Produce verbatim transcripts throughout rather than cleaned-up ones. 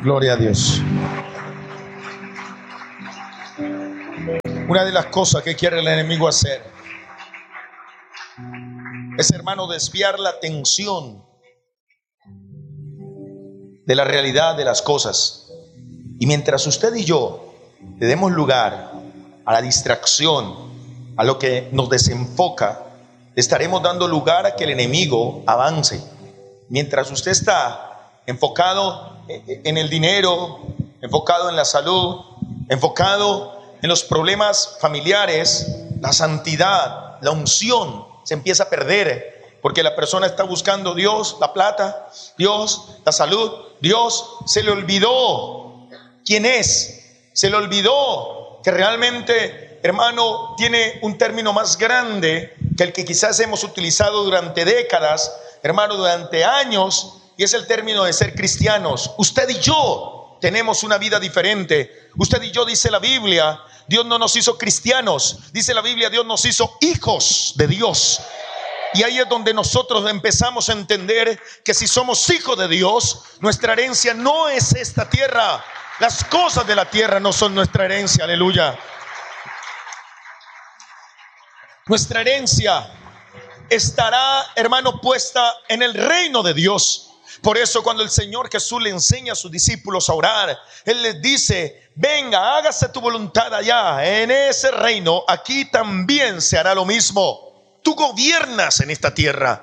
Gloria a Dios. Una de las cosas que quiere el enemigo hacer es, hermano, desviar la atención de la realidad de las cosas. Y mientras usted y yo le demos lugar a la distracción, a lo que nos desenfoca, estaremos dando lugar a que el enemigo avance. Mientras usted está enfocado en el dinero, enfocado en la salud, enfocado en los problemas familiares, la santidad, la unción se empieza a perder, porque la persona está buscando Dios, la plata, Dios, la salud. Dios se le olvidó quién es, se le olvidó que realmente, hermano, tiene un término más grande que el que quizás hemos utilizado durante décadas, hermano, durante años, y es el término de ser cristianos. Usted y yo tenemos una vida diferente. Usted y yo, dice la Biblia, Dios no nos hizo cristianos, dice la Biblia, Dios nos hizo hijos de Dios. Y ahí es donde nosotros empezamos a entender que si somos hijos de Dios, nuestra herencia no es esta tierra. Las cosas de la tierra no son nuestra herencia, aleluya. Nuestra herencia estará, hermano, puesta en el reino de Dios. Por eso cuando el Señor Jesús le enseña a sus discípulos a orar, Él les dice: venga, hágase tu voluntad allá, en ese reino, aquí también se hará lo mismo. Tú gobiernas en esta tierra.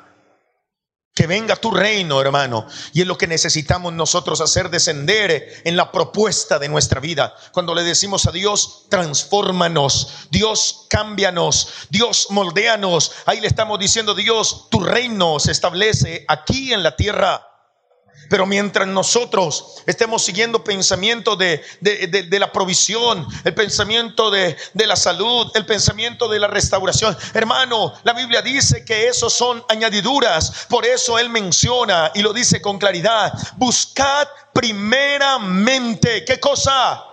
Que venga tu reino, hermano. Y es lo que necesitamos nosotros hacer, descender en la propuesta de nuestra vida. Cuando le decimos a Dios: transfórmanos, Dios, cámbianos, Dios, moldéanos. Ahí le estamos diciendo: Dios, tu reino se establece aquí en la tierra. Pero mientras nosotros estemos siguiendo pensamiento de, de, de, de la provisión, el pensamiento de, de la salud, el pensamiento de la restauración, hermano, la Biblia dice que esos son añadiduras. Por eso Él menciona y lo dice con claridad: buscad primeramente, ¿qué cosa?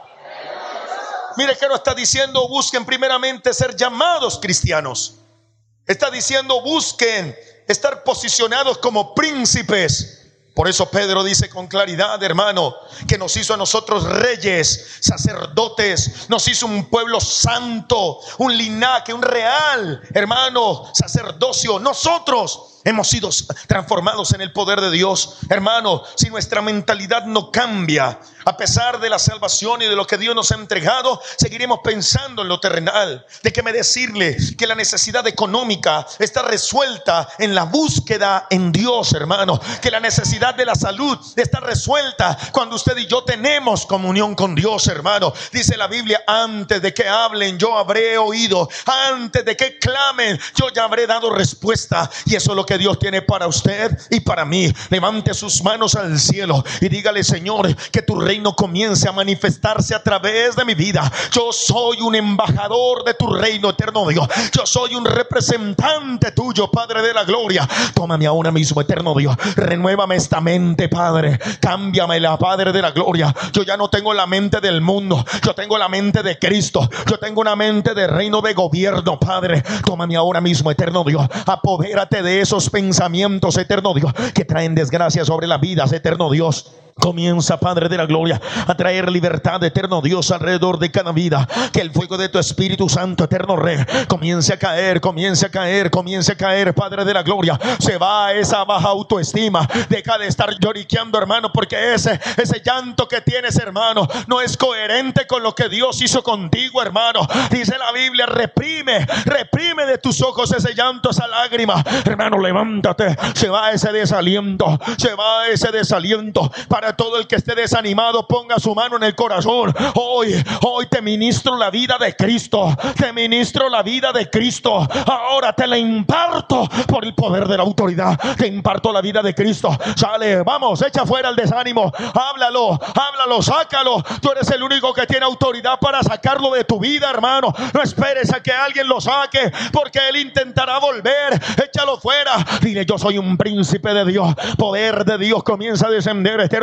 Mire que no está diciendo busquen primeramente ser llamados cristianos. Está diciendo busquen estar posicionados como príncipes. Por eso Pedro dice con claridad, hermano, que nos hizo a nosotros reyes, sacerdotes, nos hizo un pueblo santo, un linaje, un real, hermano, sacerdocio. Nosotros hemos sido transformados en el poder de Dios. Hermano, si nuestra mentalidad no cambia, a pesar de la salvación y de lo que Dios nos ha entregado, seguiremos pensando en lo terrenal. Déjeme decirle que la necesidad económica está resuelta en la búsqueda en Dios, hermano. Que la necesidad de la salud está resuelta cuando usted y yo tenemos comunión con Dios, hermano. Dice la Biblia: antes de que hablen yo habré oído, antes de que clamen yo ya habré dado respuesta. Y eso es lo que Dios tiene para usted y para mí. Levante sus manos al cielo y dígale: Señor, que tu reino comience a manifestarse a través de mi vida. Yo soy un embajador de tu reino, eterno Dios. Yo soy un representante tuyo, Padre de la gloria. Tómame ahora mismo, eterno Dios. Renuévame esta mente, Padre. Cámbiamela, Padre de la gloria. Yo ya no tengo la mente del mundo, yo tengo la mente de Cristo. Yo tengo una mente de reino, de gobierno, Padre. Tómame ahora mismo, eterno Dios. Apodérate de esos pensamientos, eterno Dios, que traen desgracia sobre las vidas, eterno Dios. Comienza, Padre de la gloria, a traer libertad, eterno Dios, alrededor de cada vida. Que el fuego de tu Espíritu Santo, eterno Rey, comience a caer, comience a caer, comience a caer, Padre de la gloria. Se va esa baja autoestima. Deja de estar lloriqueando, hermano, porque ese, ese llanto que tienes, hermano, no es coherente con lo que Dios hizo contigo, hermano. Dice la Biblia: reprime, reprime de tus ojos ese llanto, esa lágrima. Hermano, levántate. Se va ese desaliento, se va ese desaliento. Para todo el que esté desanimado, ponga su mano en el corazón. Hoy, hoy te ministro la vida de Cristo. Te ministro la vida de Cristo. Ahora te la imparto por el poder de la autoridad. Te imparto la vida de Cristo. Sale, vamos, echa fuera el desánimo. Háblalo, háblalo, sácalo. Tú eres el único que tiene autoridad para sacarlo de tu vida, hermano. No esperes a que alguien lo saque, porque él intentará volver. Échalo fuera. Dile: yo soy un príncipe de Dios. Poder de Dios comienza a descender, eterno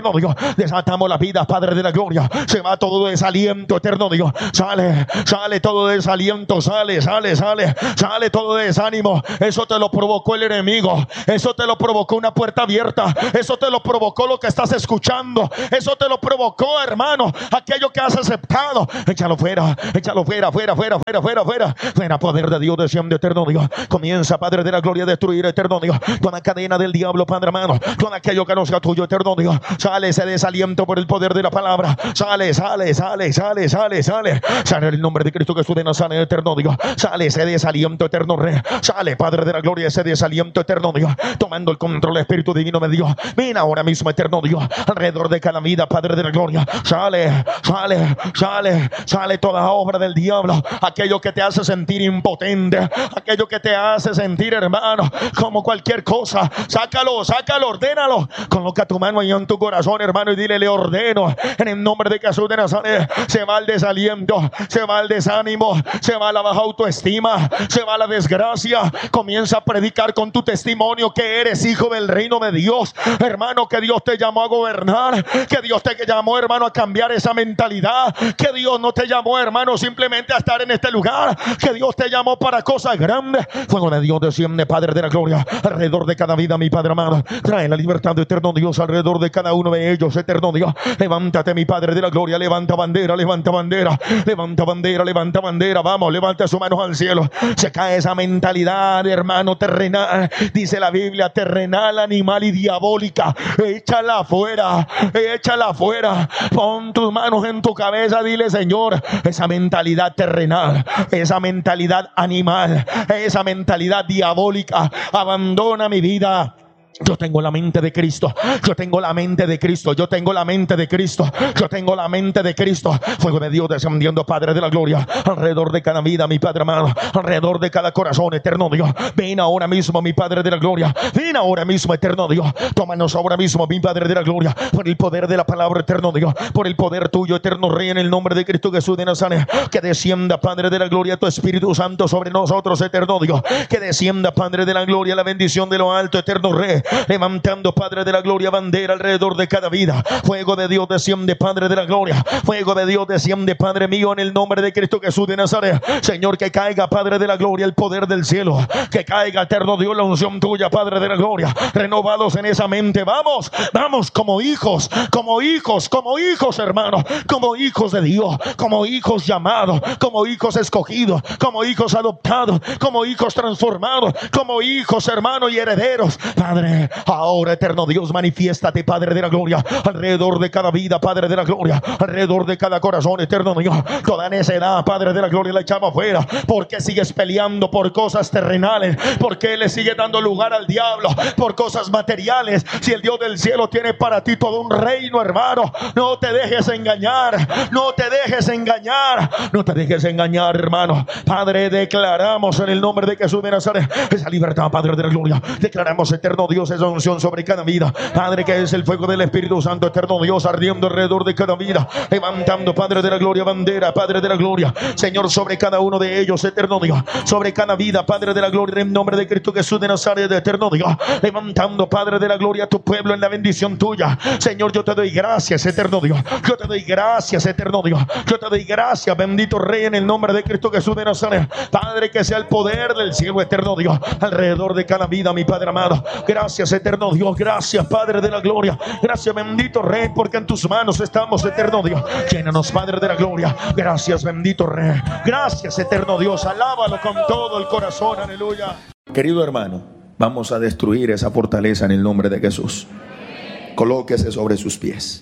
eterno Dios. Desatamos las vidas, Padre de la gloria. Se va todo desaliento, eterno Dios. Sale, sale todo desaliento, sale, sale, sale, sale todo desánimo. Eso te lo provocó el enemigo. Eso te lo provocó una puerta abierta. Eso te lo provocó lo que estás escuchando. Eso te lo provocó, hermano, aquello que has aceptado. Échalo fuera, échalo fuera, fuera, fuera, fuera, fuera, fuera. Fuera, poder de Dios, desciende, eterno Dios. Comienza, Padre de la gloria, a destruir, eterno Dios, toda cadena del diablo, Padre hermano, todo aquello que no sea tuyo, eterno Dios. Sale ese desaliento por el poder de la palabra. Sale, sale, sale, sale, sale, sale. Sale en el nombre de Cristo Jesús de Nazaret, eterno Dios. Sale ese desaliento, eterno Rey. Sale, Padre de la gloria, ese desaliento, eterno Dios. Tomando el control, el Espíritu Divino de Dios. Ven ahora mismo, eterno Dios, alrededor de cada vida, Padre de la gloria. Sale, sale, sale, sale toda obra del diablo. Aquello que te hace sentir impotente, aquello que te hace sentir, hermano, como cualquier cosa. Sácalo, sácalo, ordénalo. Coloca tu mano ahí en tu corazón, hermano, y dile: le ordeno en el nombre de Jesús de Nazaret. Se va el desaliento, se va el desánimo, se va la baja autoestima, se va la desgracia. Comienza a predicar con tu testimonio que eres hijo del reino de Dios, hermano, que Dios te llamó a gobernar, que Dios te llamó, hermano, a cambiar esa mentalidad, que Dios no te llamó, hermano, simplemente a estar en este lugar, que Dios te llamó para cosas grandes. Fuego de Dios desciende, Padre de la gloria, alrededor de cada vida, mi Padre amado. Trae la libertad de eterno Dios alrededor de cada uno de ellos, eterno Dios. Levántate, mi Padre de la gloria, levanta bandera, levanta bandera, levanta bandera, levanta bandera. Vamos, levanta sus manos al cielo. Se cae esa mentalidad, hermano, terrenal, dice la Biblia, terrenal, animal y diabólica. Échala afuera, échala afuera. Pon tus manos en tu cabeza, dile: Señor, esa mentalidad terrenal, esa mentalidad animal, esa mentalidad diabólica, abandona mi vida. Yo tengo la mente de Cristo. Yo tengo la mente de Cristo. Yo tengo la mente de Cristo. Yo tengo la mente de Cristo. Fuego de Dios descendiendo, Padre de la gloria, alrededor de cada vida, mi Padre amado, alrededor de cada corazón, eterno Dios. Ven ahora mismo, mi Padre de la gloria. Ven ahora mismo, eterno Dios. Tómanos ahora mismo, mi Padre de la gloria, por el poder de la palabra, eterno Dios, por el poder tuyo, eterno Rey, en el nombre de Cristo Jesús de Nazaret. Que descienda, Padre de la gloria, tu Espíritu Santo sobre nosotros, eterno Dios. Que descienda, Padre de la gloria, la bendición de lo alto, eterno Rey. Levantando, Padre de la gloria, bandera alrededor de cada vida. Fuego de Dios desciende, Padre de la gloria. Fuego de Dios desciende, Padre mío, en el nombre de Cristo Jesús de Nazaret. Señor, que caiga, Padre de la gloria, el poder del cielo. Que caiga, eterno Dios, la unción tuya, Padre de la gloria. Renovados en esa mente. Vamos, vamos como hijos, como hijos, como hijos, hermanos, como hijos de Dios, como hijos llamados, como hijos escogidos, como hijos adoptados, como hijos transformados, como hijos, hermanos, y herederos. Padre, ahora, eterno Dios, manifiéstate, Padre de la gloria, alrededor de cada vida, Padre de la gloria, alrededor de cada corazón, eterno Dios. Toda necedad, Padre de la gloria, la echamos afuera. ¿Por qué sigues peleando por cosas terrenales? ¿Por qué le sigue dando lugar al diablo por cosas materiales? Si el Dios del cielo tiene para ti todo un reino, hermano. No te dejes engañar, no te dejes engañar, no te dejes engañar, hermano. Padre, declaramos en el nombre de Jesús de Nazaret esa libertad, Padre de la gloria. Declaramos, eterno Dios, esa unción sobre cada vida, Padre, que es el fuego del Espíritu Santo, eterno Dios, ardiendo alrededor de cada vida, levantando, Padre de la gloria, bandera, Padre de la gloria, Señor, sobre cada uno de ellos, eterno Dios, sobre cada vida, Padre de la gloria, en nombre de Cristo Jesús de Nazaret, eterno Dios, levantando, Padre de la gloria, a tu pueblo en la bendición tuya. Señor, yo te doy gracias, eterno Dios, yo te doy gracias, eterno Dios, yo te doy gracias, bendito Rey, en el nombre de Cristo Jesús de Nazaret. Padre, que sea el poder del cielo, eterno Dios, alrededor de cada vida, mi Padre amado. Gracias, eterno Dios, gracias, Padre de la gloria, gracias, bendito Rey, porque en tus manos estamos, eterno Dios. Llénanos, Padre de la gloria. Gracias, bendito Rey, gracias, eterno Dios. Alábalo con todo el corazón, aleluya. Querido hermano, vamos a destruir esa fortaleza en el nombre de Jesús. Colóquese sobre sus pies.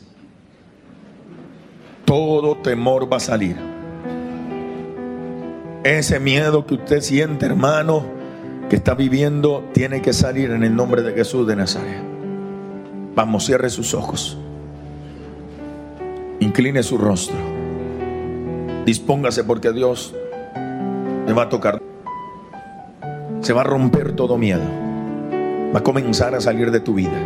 Todo temor va a salir. Ese miedo que usted siente, hermano, que está viviendo, tiene que salir en el nombre de Jesús de Nazaret. Vamos, cierre sus ojos, incline su rostro, dispóngase, porque Dios le va a tocar. Se va a romper todo miedo, va a comenzar a salir de tu vida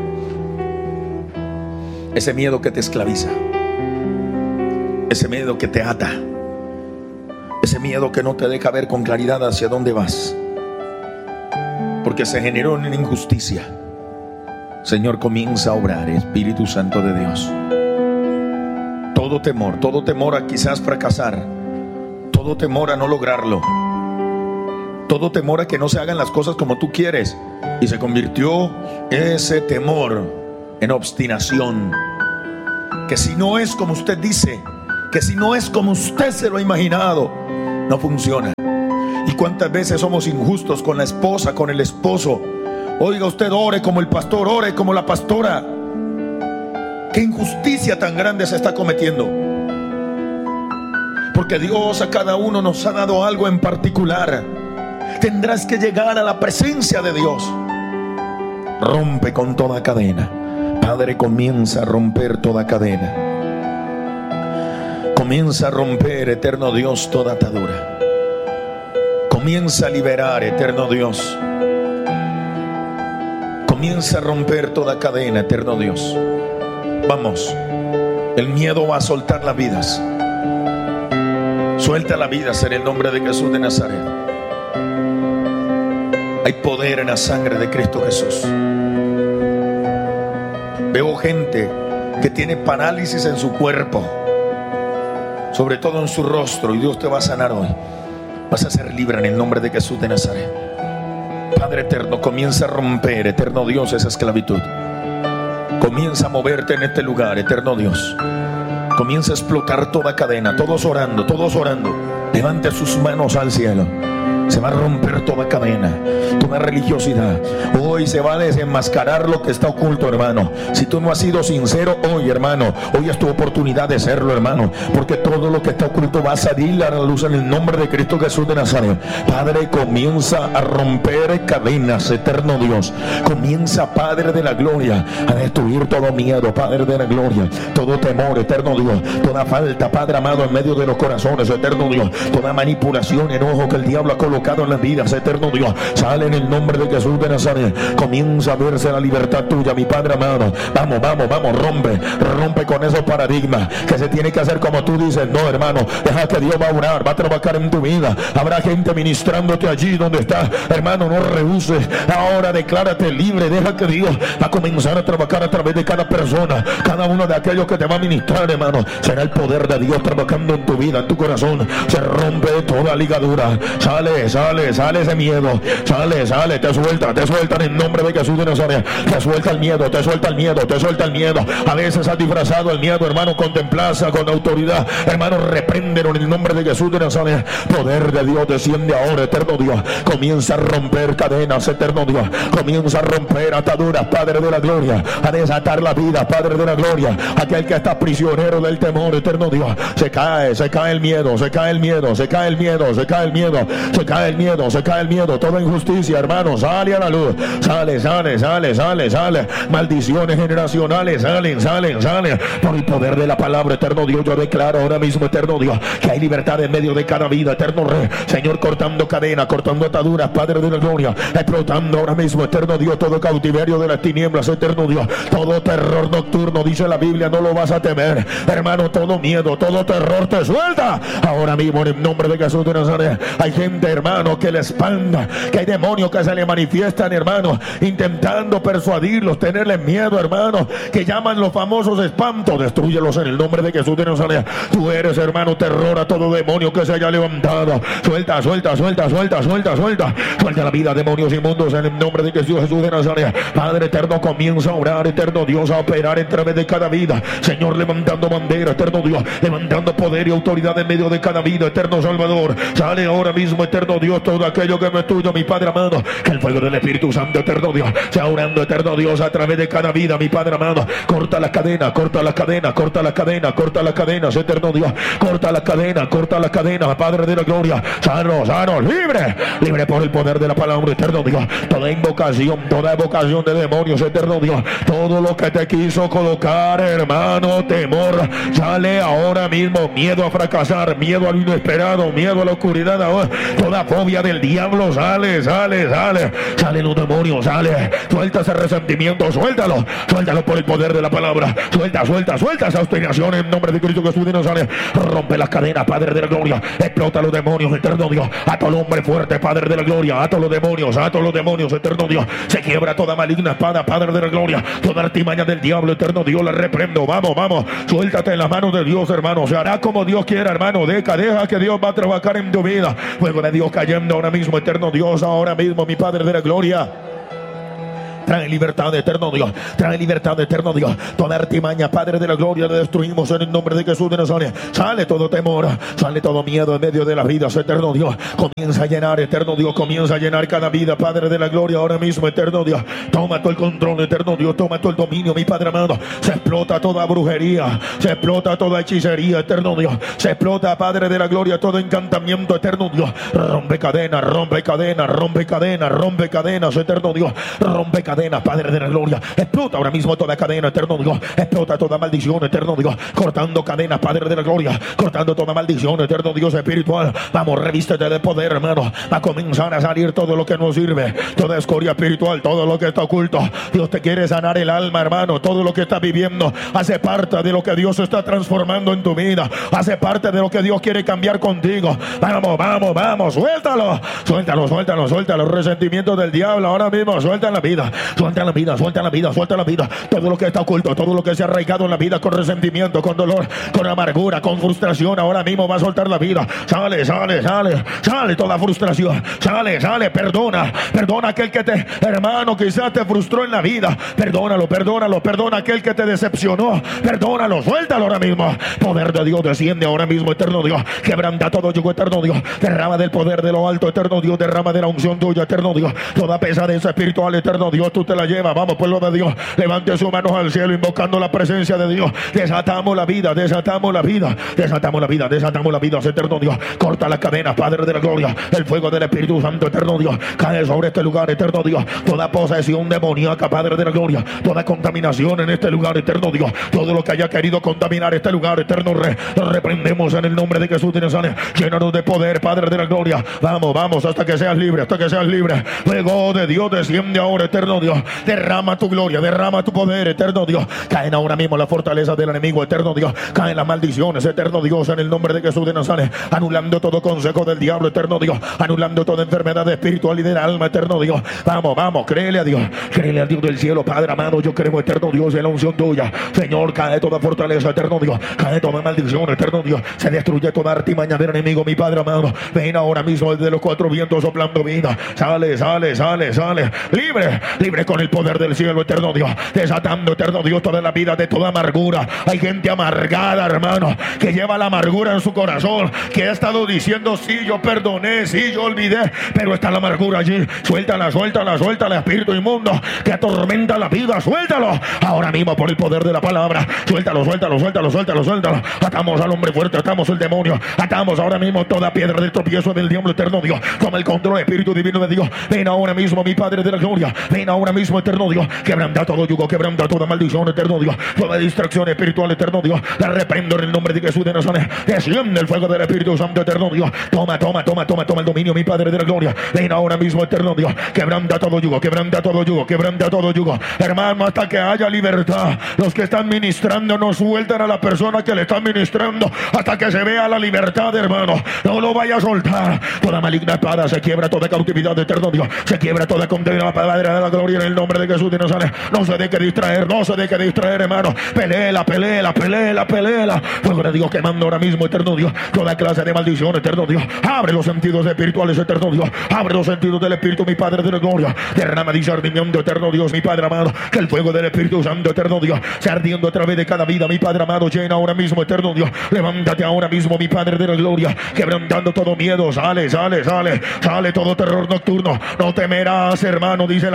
ese miedo que te esclaviza, ese miedo que te ata, ese miedo que no te deja ver con claridad hacia dónde vas, porque se generó una injusticia. Señor, comienza a obrar, Espíritu Santo de Dios. Todo temor, todo temor a quizás fracasar, todo temor a no lograrlo, todo temor a que no se hagan las cosas como tú quieres, y se convirtió ese temor en obstinación. Que si no es como usted dice, que si no es como usted se lo ha imaginado, no funciona. Y cuántas veces somos injustos con la esposa, con el esposo. Oiga, usted ore como el pastor, ore como la pastora. Qué injusticia tan grande se está cometiendo, porque Dios a cada uno nos ha dado algo en particular. Tendrás que llegar a la presencia de Dios. Rompe con toda cadena. Padre, comienza a romper toda cadena. Comienza a romper, eterno Dios, toda atadura. Comienza a liberar, eterno Dios. Comienza a romper toda cadena, eterno Dios. Vamos, el miedo va a soltar las vidas. Suelta la vida en el nombre de Jesús de Nazaret. Hay poder en la sangre de Cristo Jesús. Veo gente que tiene parálisis en su cuerpo, sobre todo en su rostro, y Dios te va a sanar hoy. Vas a ser libre en el nombre de Jesús de Nazaret. Padre eterno, comienza a romper, eterno Dios, esa esclavitud. Comienza a moverte en este lugar, eterno Dios. Comienza a explotar toda cadena. Todos orando, todos orando. Levante sus manos al cielo. Se va a romper toda cadena, toda religiosidad. Hoy se va a desenmascarar lo que está oculto, hermano. Si tú no has sido sincero hoy, hermano, hoy es tu oportunidad de serlo, hermano, porque todo lo que está oculto va a salir a la luz en el nombre de Cristo Jesús de Nazaret. Padre, comienza a romper cadenas, eterno Dios. Comienza, Padre de la gloria, a destruir todo miedo, Padre de la gloria, todo temor, eterno Dios, toda falta, Padre amado, en medio de los corazones, eterno Dios, toda manipulación, enojo que el diablo ha colocado en las vidas, eterno Dios, sale en el nombre de Jesús de Nazaret. Comienza a verse la libertad tuya, mi Padre amado. Vamos, vamos, vamos, rompe, rompe con esos paradigmas que se tiene que hacer como tú dices. No, hermano, deja que Dios va a orar, va a trabajar en tu vida. Habrá gente ministrándote allí donde estás, hermano, no rehuses. Ahora declárate libre, deja que Dios va a comenzar a trabajar a través de cada persona, cada uno de aquellos que te va a ministrar, hermano. Será el poder de Dios trabajando en tu vida, en tu corazón. Se rompe toda ligadura. Sale, sale, sale ese miedo. Sale, sale, te suelta, te suelta en el nombre de Jesús de Nazaret. Te suelta el miedo, te suelta el miedo, te suelta el miedo. A veces has disfrazado el miedo, hermano, con templanza, con autoridad. Hermano, repréndelo en el nombre de Jesús de Nazaret. Poder de Dios desciende ahora, eterno Dios. Comienza a romper cadenas, eterno Dios. Comienza a romper ataduras, Padre de la gloria. A desatar la vida, Padre de la gloria. Aquel que está prisionero del temor, eterno Dios. Se cae, se cae el miedo, se cae el miedo, se cae el miedo, se cae el miedo, se cae el miedo, se cae el miedo. Toda injusticia, hermano, sale a la luz. Sale, sale, sale, sale, sale. Maldiciones generacionales salen, salen, salen. Por el poder de la palabra, eterno Dios, yo declaro ahora mismo, eterno Dios, que hay libertad en medio de cada vida, eterno Rey. Señor, cortando cadenas, cortando ataduras, Padre de la gloria. Explotando ahora mismo, eterno Dios, todo cautiverio de las tinieblas, eterno Dios. Todo terror nocturno, dice la Biblia, no lo vas a temer. Hermano, todo miedo, todo terror te suelta. Ahora mismo, en el nombre de Jesús de Nazaret. Hay gente, hermano, que le espanta, que hay demonios que se le manifiestan, hermano, intentando persuadirlos, tenerles miedo, hermano, que llaman los famosos espantos. Destrúyelos en el nombre de Jesús de Nazaret. Tú eres, hermano, terror a todo demonio que se haya levantado. Suelta, suelta, suelta, suelta, suelta, suelta. Suelta la vida, demonios inmundos, en el nombre de Jesús, Jesús de Nazaret. Padre eterno, comienza a orar, eterno Dios, a operar en través de cada vida. Señor, levantando bandera, eterno Dios, levantando poder y autoridad en medio de cada vida, eterno Salvador. Sale ahora mismo, eterno Dios, todo aquello que no es tuyo, mi Padre amado. Que el fuego del Espíritu Santo, eterno Dios, sea orando, eterno Dios, a través de cada vida, mi Padre amado. Corta las cadenas, corta las cadenas, corta las cadenas, corta las cadenas, eterno Dios. Corta las cadenas, corta las cadenas, Padre de la gloria. Sano, sano, libre, libre por el poder de la palabra, eterno Dios. Toda invocación, toda evocación de demonios, eterno Dios. Todo lo que te quiso colocar, hermano, temor, sale ahora mismo. Miedo a fracasar, miedo al inesperado, miedo a la oscuridad ahora. Toda toda fobia del diablo, sale, sale, sale, sale los demonios, sale, suelta ese resentimiento, suéltalo, suéltalo por el poder de la palabra, suelta, suelta, suelta esa obstinación en nombre de Cristo Jesús de Nazaret. Rompe las cadenas, Padre de la gloria, explota los demonios, eterno Dios, a todo hombre fuerte, Padre de la gloria, a todos los demonios, a todos los demonios, eterno Dios, se quiebra toda maligna espada, Padre de la gloria, toda artimaña del diablo, eterno Dios, la reprendo, vamos, vamos, suéltate en las manos de Dios, hermano, se hará como Dios quiera, hermano, deja, deja que Dios va a trabajar en tu vida, fuego de Dios cayendo ahora mismo, eterno Dios, ahora mismo, mi Padre de la gloria. Trae libertad, eterno Dios. Trae libertad, eterno Dios. Toda artimaña, Padre de la gloria, la destruimos en el nombre de Jesús de Nazaret. Sale todo temor, sale todo miedo en medio de las vidas, eterno Dios. Comienza a llenar, eterno Dios. Comienza a llenar cada vida, Padre de la gloria, ahora mismo, eterno Dios. Toma todo el control, eterno Dios. Toma todo el dominio, mi Padre amado. Se explota toda brujería, se explota toda hechicería, eterno Dios. Se explota, Padre de la gloria, todo encantamiento, eterno Dios. Rompe cadenas, rompe cadenas, rompe cadenas, rompe cadenas, eterno Dios. Rompe cadenas, Padre de la gloria, explota ahora mismo toda cadena, eterno Dios, explota toda maldición, eterno Dios, cortando cadenas, Padre de la gloria, cortando toda maldición, eterno Dios espiritual. Vamos, revístete de poder, hermano, va a comenzar a salir todo lo que nos sirve, toda escoria espiritual, todo lo que está oculto. Dios te quiere sanar el alma, hermano. Todo lo que estás viviendo hace parte de lo que Dios está transformando en tu vida, hace parte de lo que Dios quiere cambiar contigo. Vamos, vamos, vamos, suéltalo, suéltalo, suéltalo, suéltalo, los resentimientos del diablo ahora mismo, suelta la vida. Suelta la vida, suelta la vida, suelta la vida. Todo lo que está oculto, todo lo que se ha arraigado en la vida con resentimiento, con dolor, con amargura, con frustración, ahora mismo va a soltar la vida. Sale, sale, sale, sale toda frustración. Sale, sale, perdona. Perdona aquel que te, hermano, quizás te frustró en la vida. Perdónalo, perdónalo, perdona aquel que te decepcionó. Perdónalo, suéltalo ahora mismo. Poder de Dios desciende ahora mismo, eterno Dios. Quebranta todo yugo, eterno Dios. Derrama del poder de lo alto, eterno Dios. Derrama de la unción tuya, eterno Dios. Toda pesadez espiritual, eterno Dios, tú te la llevas. Vamos, pueblo de Dios, levante sus manos al cielo invocando la presencia de Dios. Desatamos la vida, desatamos la vida, desatamos la vida, desatamos la vida, eterno Dios. Corta las cadenas, Padre de la gloria. El fuego del Espíritu Santo, eterno Dios, cae sobre este lugar, eterno Dios. Toda posesión demoníaca, Padre de la gloria, toda contaminación en este lugar, eterno Dios. Todo lo que haya querido contaminar este lugar, eterno Rey, lo reprendemos en el nombre de Jesús de Nazaret. Llénanos de poder, Padre de la gloria. Vamos, vamos, hasta que seas libre, hasta que seas libre. Fuego de Dios desciende ahora, eterno Dios. Derrama tu gloria, derrama tu poder, eterno Dios. Caen ahora mismo la fortaleza del enemigo, eterno Dios. Caen las maldiciones, eterno Dios, en el nombre de Jesús de Nazaret. Anulando todo consejo del diablo, eterno Dios. Anulando toda enfermedad espiritual y del alma, eterno Dios. Vamos, vamos, créele a Dios. Créele al Dios del cielo, Padre amado. Yo creo, eterno Dios, en la unción tuya. Señor, cae toda fortaleza, eterno Dios. Cae toda maldición, eterno Dios. Se destruye toda artimaña del enemigo, mi Padre amado. Ven ahora mismo desde los cuatro vientos soplando vida. Sale, sale, sale, sale. Libre, libre con el poder del cielo, eterno Dios. Desatando, eterno Dios, toda la vida de toda amargura. Hay gente amargada, hermano, que lleva la amargura en su corazón, que ha estado diciendo: sí, yo perdoné, sí, yo olvidé, pero está la amargura allí. Suéltala, suéltala, suéltala, espíritu inmundo que atormenta la vida. Suéltalo ahora mismo por el poder de la palabra. Suéltalo, suéltalo, suéltalo, suéltalo, suéltalo. Atamos al hombre fuerte, atamos el demonio, atamos ahora mismo toda piedra del tropiezo del diablo, eterno Dios. Toma el control, espíritu divino de Dios. Ven ahora mismo, mi Padre de la gloria. Ven ahora mismo, eterno Dios. Quebranta todo yugo, quebranta toda maldición, eterno Dios. Toda distracción espiritual, eterno Dios. La reprendo en el nombre de Jesús de Nazaret. Desciende el fuego del Espíritu Santo, eterno Dios. Toma, toma, toma, toma, toma el dominio, mi Padre de la gloria. Ven ahora mismo, eterno Dios. Quebranta todo yugo, quebranta todo yugo, quebranta todo yugo. Hermano, hasta que haya libertad. Los que están ministrando no sueltan a la persona que le están ministrando hasta que se vea la libertad, hermano. No lo vaya a soltar. Toda maligna espada se quiebra, toda cautividad, eterno Dios. Se quiebra toda condena, Padre de la gloria, en el nombre de Jesús de Nazaret. No se deje distraer, no se deje distraer, hermano. Pelela, pelela, pelela, pelela. Fuego de Dios quemando ahora mismo, eterno Dios. Toda clase de maldición, eterno Dios. Abre los sentidos espirituales, eterno Dios. Abre los sentidos del Espíritu, mi Padre de la gloria. Derrama discernimiento, eterno Dios, mi Padre amado. Que el fuego del Espíritu Santo, eterno Dios, se ardiendo a través de cada vida, mi Padre amado. Llena ahora mismo, eterno Dios. Levántate ahora mismo, mi Padre de la gloria. Quebrantando todo miedo. Sale, sale, sale. Sale todo terror nocturno. No temerás, hermano, dice la Biblia.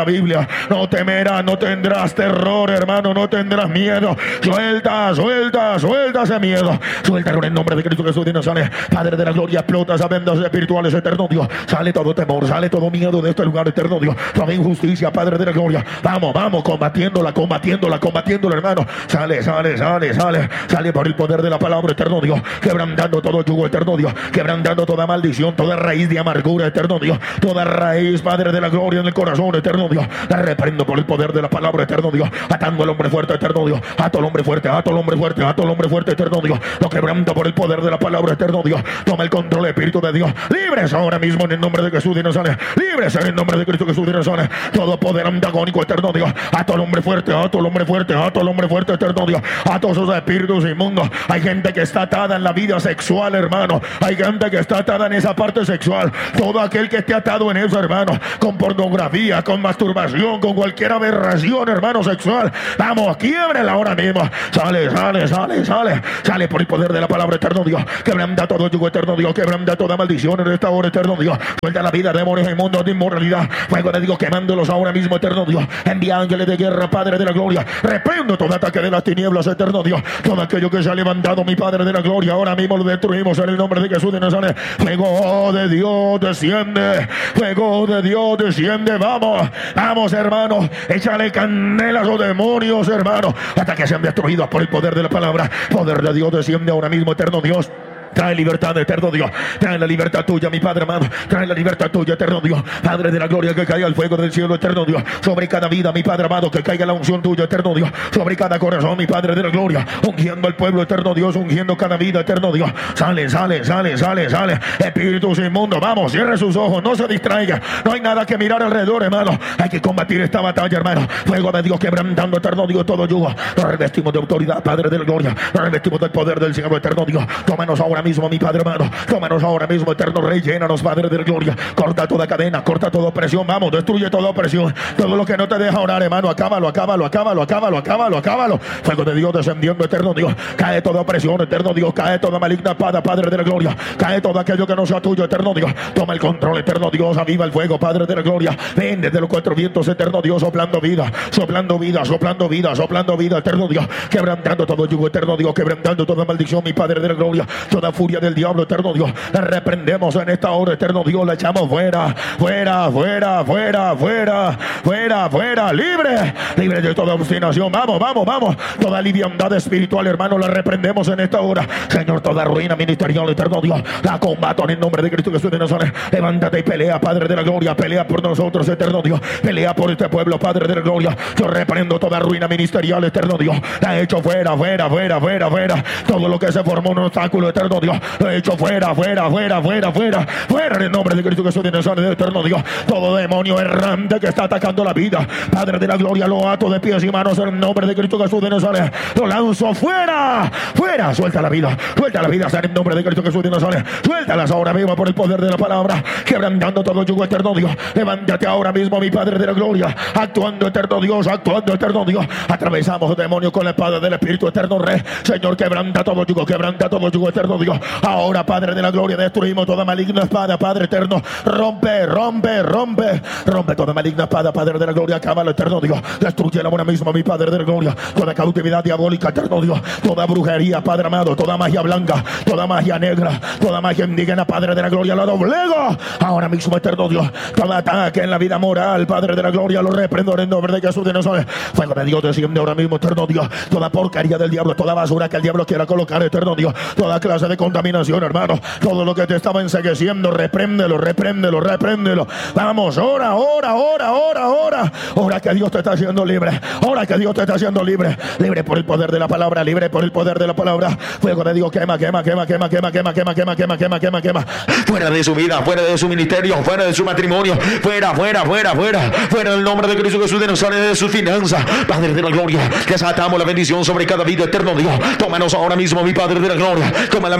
temerás, no temerás, no tendrás terror, hermano, no tendrás miedo. Suelta, suelta, suelta ese miedo. Suéltalo en el nombre de Cristo Jesús de Nazaret. Padre de la gloria, explota esas vendas espirituales, eterno Dios. Sale todo temor, sale todo miedo de este lugar, eterno Dios. Toda injusticia, Padre de la gloria. Vamos, vamos, combatiéndola, combatiéndola, combatiéndola, hermano. Sale, sale, sale, sale. Sale por el poder de la palabra, eterno Dios. Quebrantando todo yugo, eterno Dios. Quebrantando toda maldición, toda raíz de amargura, eterno Dios. Toda raíz, Padre de la gloria, en el corazón, eterno Dios. La reprendo por el poder de la palabra, eterno Dios. Atando al hombre fuerte, eterno Dios. Ato al hombre fuerte, ato al hombre fuerte, ato al hombre fuerte, eterno Dios. Lo quebrando por el poder de la palabra, eterno Dios. Toma el control, Espíritu de Dios. Libres ahora mismo en el nombre de Jesús de Nazaret. Libres en el nombre de Cristo Jesús de Nazaret. Todo poder antagónico, eterno Dios. Ato al hombre fuerte, ato al hombre fuerte, ato al hombre fuerte, eterno Dios. A todos esos espíritus inmundos. Hay gente que está atada en la vida sexual, hermano. Hay gente que está atada en esa parte sexual. Todo aquel que esté atado en eso, hermano, con pornografía, con masturbación, con cualquier aberración, hermano, sexual, vamos, quiebrela ahora mismo. Sale, sale, sale, sale. Sale por el poder de la palabra, eterno Dios. Quebranta todo yugo, eterno Dios. Quebranta toda maldición en esta hora, eterno Dios. Suelta la vida, demonios inmundos de inmoralidad. Fuego de Dios, quemándolos ahora mismo, eterno Dios. Envía ángeles de guerra, Padre de la gloria. Reprendo todo ataque de las tinieblas, eterno Dios. Todo aquello que se ha levantado, mi Padre de la gloria, ahora mismo lo destruimos en el nombre de Jesús de Nazaret. Fuego de Dios desciende. Fuego de Dios desciende. Vamos, vamos, hermano. Échale canela a los demonios, hermano, hasta que sean destruidos por el poder de la palabra. Poder de Dios desciende ahora mismo, eterno Dios. Trae libertad, eterno Dios. Trae la libertad tuya, mi Padre amado. Trae la libertad tuya, eterno Dios. Padre de la gloria, que caiga el fuego del cielo, eterno Dios. Sobre cada vida, mi Padre amado, que caiga la unción tuya, eterno Dios. Sobre cada corazón, mi Padre de la gloria. Ungiendo al pueblo, eterno Dios. Ungiendo cada vida, eterno Dios. Sale, sale, sale, sale, sale. Espíritus inmundos, vamos, cierre sus ojos. No se distraiga. No hay nada que mirar alrededor, hermano. Hay que combatir esta batalla, hermano. Fuego de Dios, quebrantando, eterno Dios, todo yugo. Nos revestimos de autoridad, Padre de la gloria. Nos revestimos del poder del Señor, eterno Dios. Tómanos ahora mismo, mi Padre amado. Tómanos ahora mismo, eterno Rey. Llénanos, Padre de la gloria. Corta toda cadena, corta toda opresión. Vamos, destruye toda opresión. Todo lo que no te deja orar, hermano, acábalo, acábalo, acábalo, acábalo, acábalo, acábalo. Fuego de Dios descendiendo, eterno Dios. Cae toda opresión, eterno Dios. Cae toda maligna espada, Padre de la gloria. Cae todo aquello que no sea tuyo, eterno Dios. Toma el control, eterno Dios. Aviva el fuego, Padre de la gloria. Ven desde los cuatro vientos, eterno Dios, soplando vida, soplando vida, soplando vida, soplando vida, eterno Dios. Quebrantando todo yugo, eterno Dios. Quebrantando toda maldición, mi Padre de la gloria. Toda furia del diablo, eterno Dios. La reprendemos en esta hora, eterno Dios. La echamos fuera, fuera, fuera, fuera, fuera, fuera, fuera. Libre, libre de toda obstinación. Vamos, vamos, vamos. Toda liviandad espiritual, hermano, la reprendemos en esta hora. Señor, toda ruina ministerial, eterno Dios, la combato en el nombre de Cristo Jesús de Nazaret. Levántate y pelea, Padre de la gloria. Pelea por nosotros, eterno Dios. Pelea por este pueblo, Padre de la gloria. Yo reprendo toda ruina ministerial, eterno Dios. La he hecho fuera, fuera, fuera, fuera, fuera. Todo lo que se formó un obstáculo, eterno Dios, lo he hecho fuera, fuera, fuera, fuera, fuera, fuera en el nombre de Cristo Jesús de Nazaret, eterno Dios. Todo demonio errante que está atacando la vida, Padre de la gloria, lo ato de pies y manos en el nombre de Cristo Jesús de Nazaret. Lo lanzo fuera, fuera. Suelta la vida, suelta la vida en el nombre de Cristo Jesús de Nazaret. Suéltalas ahora mismo por el poder de la palabra, quebrantando todo yugo, eterno Dios. Levántate ahora mismo, mi Padre de la gloria, actuando, eterno Dios, actuando, eterno Dios. Atravesamos demonios con la espada del Espíritu, eterno Rey. Señor, quebranta todo yugo, quebranta todo yugo, eterno Dios. Ahora, Padre de la gloria, destruimos toda maligna espada, Padre eterno. Rompe, rompe, rompe, rompe toda maligna espada, Padre de la gloria. Acábalo, eterno Dios. Destruye ahora mismo, mi Padre de la gloria, toda cautividad diabólica, eterno Dios. Toda brujería, Padre amado, toda magia blanca, toda magia negra, toda magia indígena, Padre de la gloria, lo doblego ahora mismo, eterno Dios. Todo ataque en la vida moral, Padre de la gloria, lo reprendo en el nombre de Jesús de Nazaret. Fuego de Dios desciende ahora mismo, eterno Dios. Toda porquería del diablo, toda basura que el diablo quiera colocar, eterno Dios. Toda clase de contaminación, hermano. Todo lo que te estaba ensegueciendo, repréndelo, repréndelo, repréndelo. Vamos, ora, ora, ora, ora, ora. Ora que Dios te está haciendo libre. Ora que Dios te está haciendo libre. Libre por el poder de la palabra, libre por el poder de la palabra. Fuego de Dios, quema, quema, quema, quema, quema, quema, quema, quema, quema, quema, quema, quema. Fuera de su vida, fuera de su ministerio, fuera de su matrimonio, fuera, fuera, fuera, fuera, fuera del nombre de Cristo Jesús de Nazaret, de sus finanzas, Padre de la gloria. Desatamos la bendición sobre cada vida, eterno Dios. Tómanos ahora mismo, mi Padre de la gloria. Toma la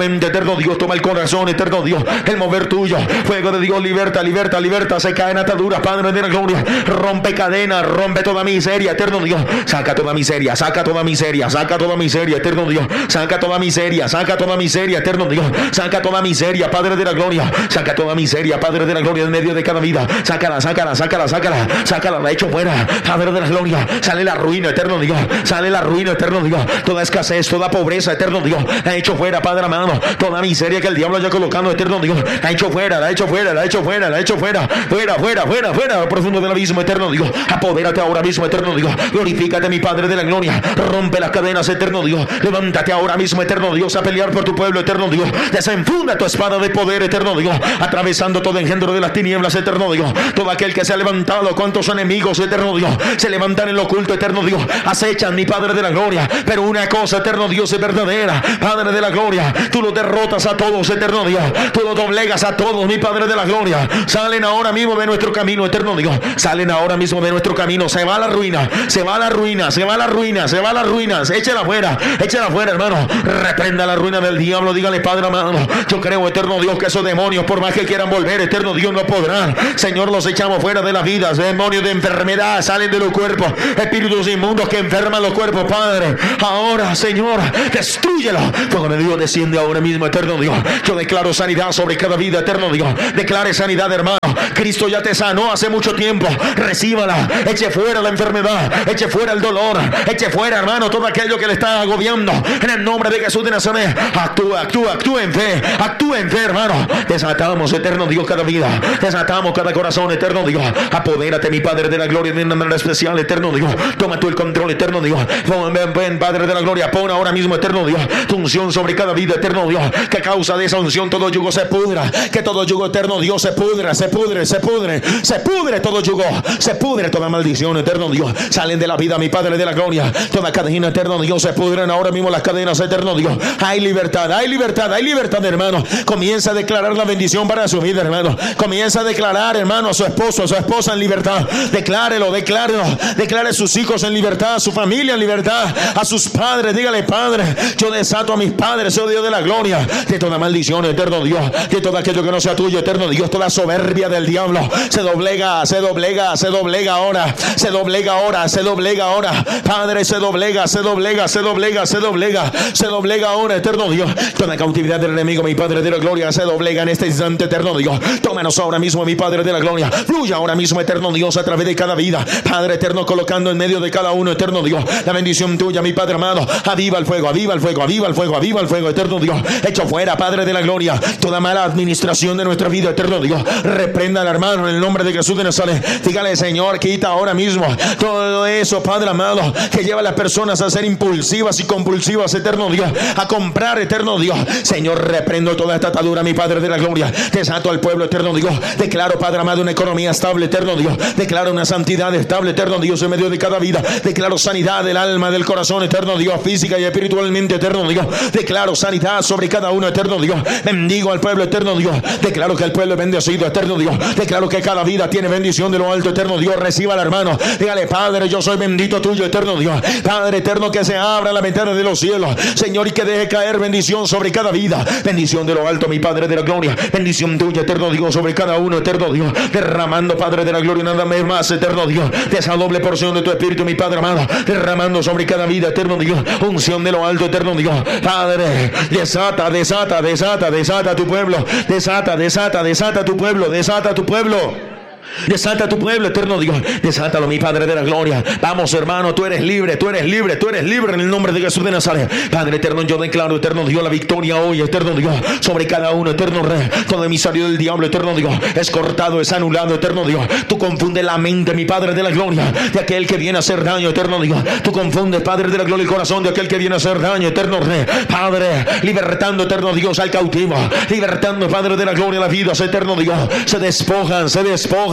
mente, eterno Dios. Toma el corazón, eterno Dios. El mover tuyo. Fuego de Dios, liberta, liberta, liberta. Se caen ataduras, Padre de la gloria. Rompe cadenas, rompe toda miseria, eterno Dios. Saca toda miseria, saca toda miseria, saca toda miseria, eterno Dios. Saca toda miseria, saca toda miseria, eterno Dios. Saca toda miseria, Padre de la gloria. Saca toda miseria, Padre de la gloria, en medio de cada vida. Sácala, sácala, sácala, sácala. Sácala, la echo fuera, Padre de la gloria. Sale la ruina, eterno Dios. Sale la ruina, eterno Dios. Toda escasez, toda pobreza, eterno Dios. La echo fuera, Padre amado. Toda miseria que el diablo haya colocado, eterno Dios. La echo fuera, la echo fuera, la echo fuera, la echo fuera. Fuera, fuera, fuera, fuera, al profundo del abismo, eterno Dios. Apodérate ahora mismo, eterno Dios. Glorifícate, mi Padre de la gloria. Rompe las cadenas, eterno Dios. Levántate ahora mismo, eterno Dios, a pelear por tu pueblo, eterno Dios. Desenfunda tu espada de poder, eterno Dios. Atravesando todo engendro de las tinieblas, eterno Dios. Todo aquel que se ha levantado, cuantos enemigos, eterno Dios, se levantan en lo oculto, eterno Dios. Acechan, mi Padre de la gloria. Pero una cosa, eterno Dios, es verdadera, Padre de la gloria. Tú los derrotas a todos, eterno Dios. Tú los doblegas a todos, mi Padre de la gloria. Salen ahora mismo de nuestro camino, eterno Dios. Salen ahora mismo de nuestro camino. Se va a la ruina, se va a la ruina, se va a la ruina, se va a la ruina. Échela fuera, échela fuera, hermano. Reprenda la ruina del diablo. Dígale, Padre amado, yo creo, eterno Dios, que esos demonios, por más que quieran volver, eterno Dios, no podrán. Señor, los echamos fuera de la vida. Demonios de enfermedad salen de los cuerpos. Espíritus inmundos que enferman los cuerpos, Padre. Ahora, Señor, destrúyelo. Fuego de Dios desciende ahora mismo, eterno Dios. Yo declaro sanidad sobre cada vida, eterno Dios. Declare sanidad, hermano. Cristo ya te sanó hace mucho tiempo. Recíbala. Eche fuera la enfermedad. Eche fuera el dolor. Eche fuera, hermano, todo aquello que le está agobiando. En el nombre de Jesús de Nazaret. Actúa, actúa, actúa en fe. Actúa en fe, hermano. Desatamos, eterno Dios, cada vida. Desatamos cada corazón, eterno Dios. Apodérate, mi Padre de la gloria, de una manera especial, eterno Dios. Toma tú el control, eterno Dios. Ven, ven, Padre de la gloria. Pon ahora mismo, eterno Dios, tu unción sobre cada vida, eterno Dios. Que a causa de esa unción todo yugo se pudra. Que todo yugo, eterno Dios, se pudra, se pudre, se pudre, se pudre todo yugo. Se pudre toda maldición, eterno Dios. Salen de la vida, mi Padre de la gloria. Toda cadena, eterno Dios, se pudren ahora mismo las cadenas, eterno Dios. Hay libertad, hay libertad, hay libertad, hermano. Comienza a declarar la bendición para su vida, hermano. Comienza a declarar, hermano, a su esposo, a su esposa en libertad. Declárelo, declárelo. Declare a sus hijos en libertad, a su familia en libertad, a sus padres. Dígale, Padre, yo desato a mis padres, oh Dios de la gloria, de toda maldición, eterno Dios, de todo aquello que no sea tuyo, eterno Dios. Toda soberbia del diablo se doblega, se doblega, se doblega ahora, se doblega ahora, se doblega ahora, Padre, se doblega, se doblega, se doblega, se doblega, se doblega ahora, eterno Dios. Toda cautividad del enemigo, mi Padre de la gloria, se doblega en este instante, eterno Dios. Tómanos ahora mismo, mi Padre de la gloria. Fluya ahora mismo, eterno Dios, a través de cada vida, Padre eterno, colocando en medio de cada uno, eterno Dios, la bendición tuya, mi Padre amado. Aviva el fuego, aviva el fuego, aviva el fuego, aviva el fuego, eterno Dios. Echa fuera, Padre de la gloria, toda mala administración de nuestra vida, eterno Dios. Reprenda al hermano en el nombre de Jesús de Nazaret. Dígale, Señor, quita ahora mismo todo eso, Padre amado, que lleva a las personas a ser impulsivas y compulsivas, eterno Dios, a comprar, eterno Dios. Señor, reprendo toda esta atadura, mi Padre de la gloria. Desato al pueblo, eterno Dios. Declaro, Padre amado, una economía estable, eterno Dios. Declaro una santidad estable, eterno Dios, en medio de cada vida. Declaro sanidad del alma, del corazón, eterno Dios, física y espiritualmente, eterno Dios. Declaro sanidad sobre cada uno, eterno Dios. Bendigo al pueblo, eterno Dios. Declaro que el pueblo es bendecido, eterno Dios. Declaro que cada vida tiene bendición de lo alto, eterno Dios. Reciba al hermano. Dígale, Padre, yo soy bendito tuyo, eterno Dios. Padre eterno, que se abra la ventana de los cielos, Señor, y que deje caer bendición sobre cada vida. Bendición de lo alto, mi Padre de la gloria. Bendición tuya, eterno Dios, sobre cada uno, eterno Dios. Derramando, Padre de la gloria, nada más, eterno Dios, de esa doble porción de tu espíritu, mi Padre amado. Derramando sobre cada vida, eterno Dios. Unción de lo alto, eterno Dios. Padre, desata, desata, desata, desata tu pueblo. Desata, desata, desata tu pueblo. Desata tu pueblo. Desata tu pueblo, eterno Dios. Desátalo, mi Padre de la gloria. Vamos, hermano, tú eres libre, tú eres libre, tú eres libre en el nombre de Jesús de Nazaret. Padre eterno, yo declaro, eterno Dios, la victoria hoy, eterno Dios, sobre cada uno, eterno Rey. Todo emisario del diablo, eterno Dios, es cortado, es anulado, eterno Dios. Tú confundes la mente, mi Padre de la gloria, de aquel que viene a hacer daño, eterno Dios. Tú confundes, Padre de la gloria, el corazón de aquel que viene a hacer daño, eterno Rey. Padre, libertando, eterno Dios, al cautivo. Libertando, Padre de la gloria, la vida, eterno Dios. Se despojan, se despojan.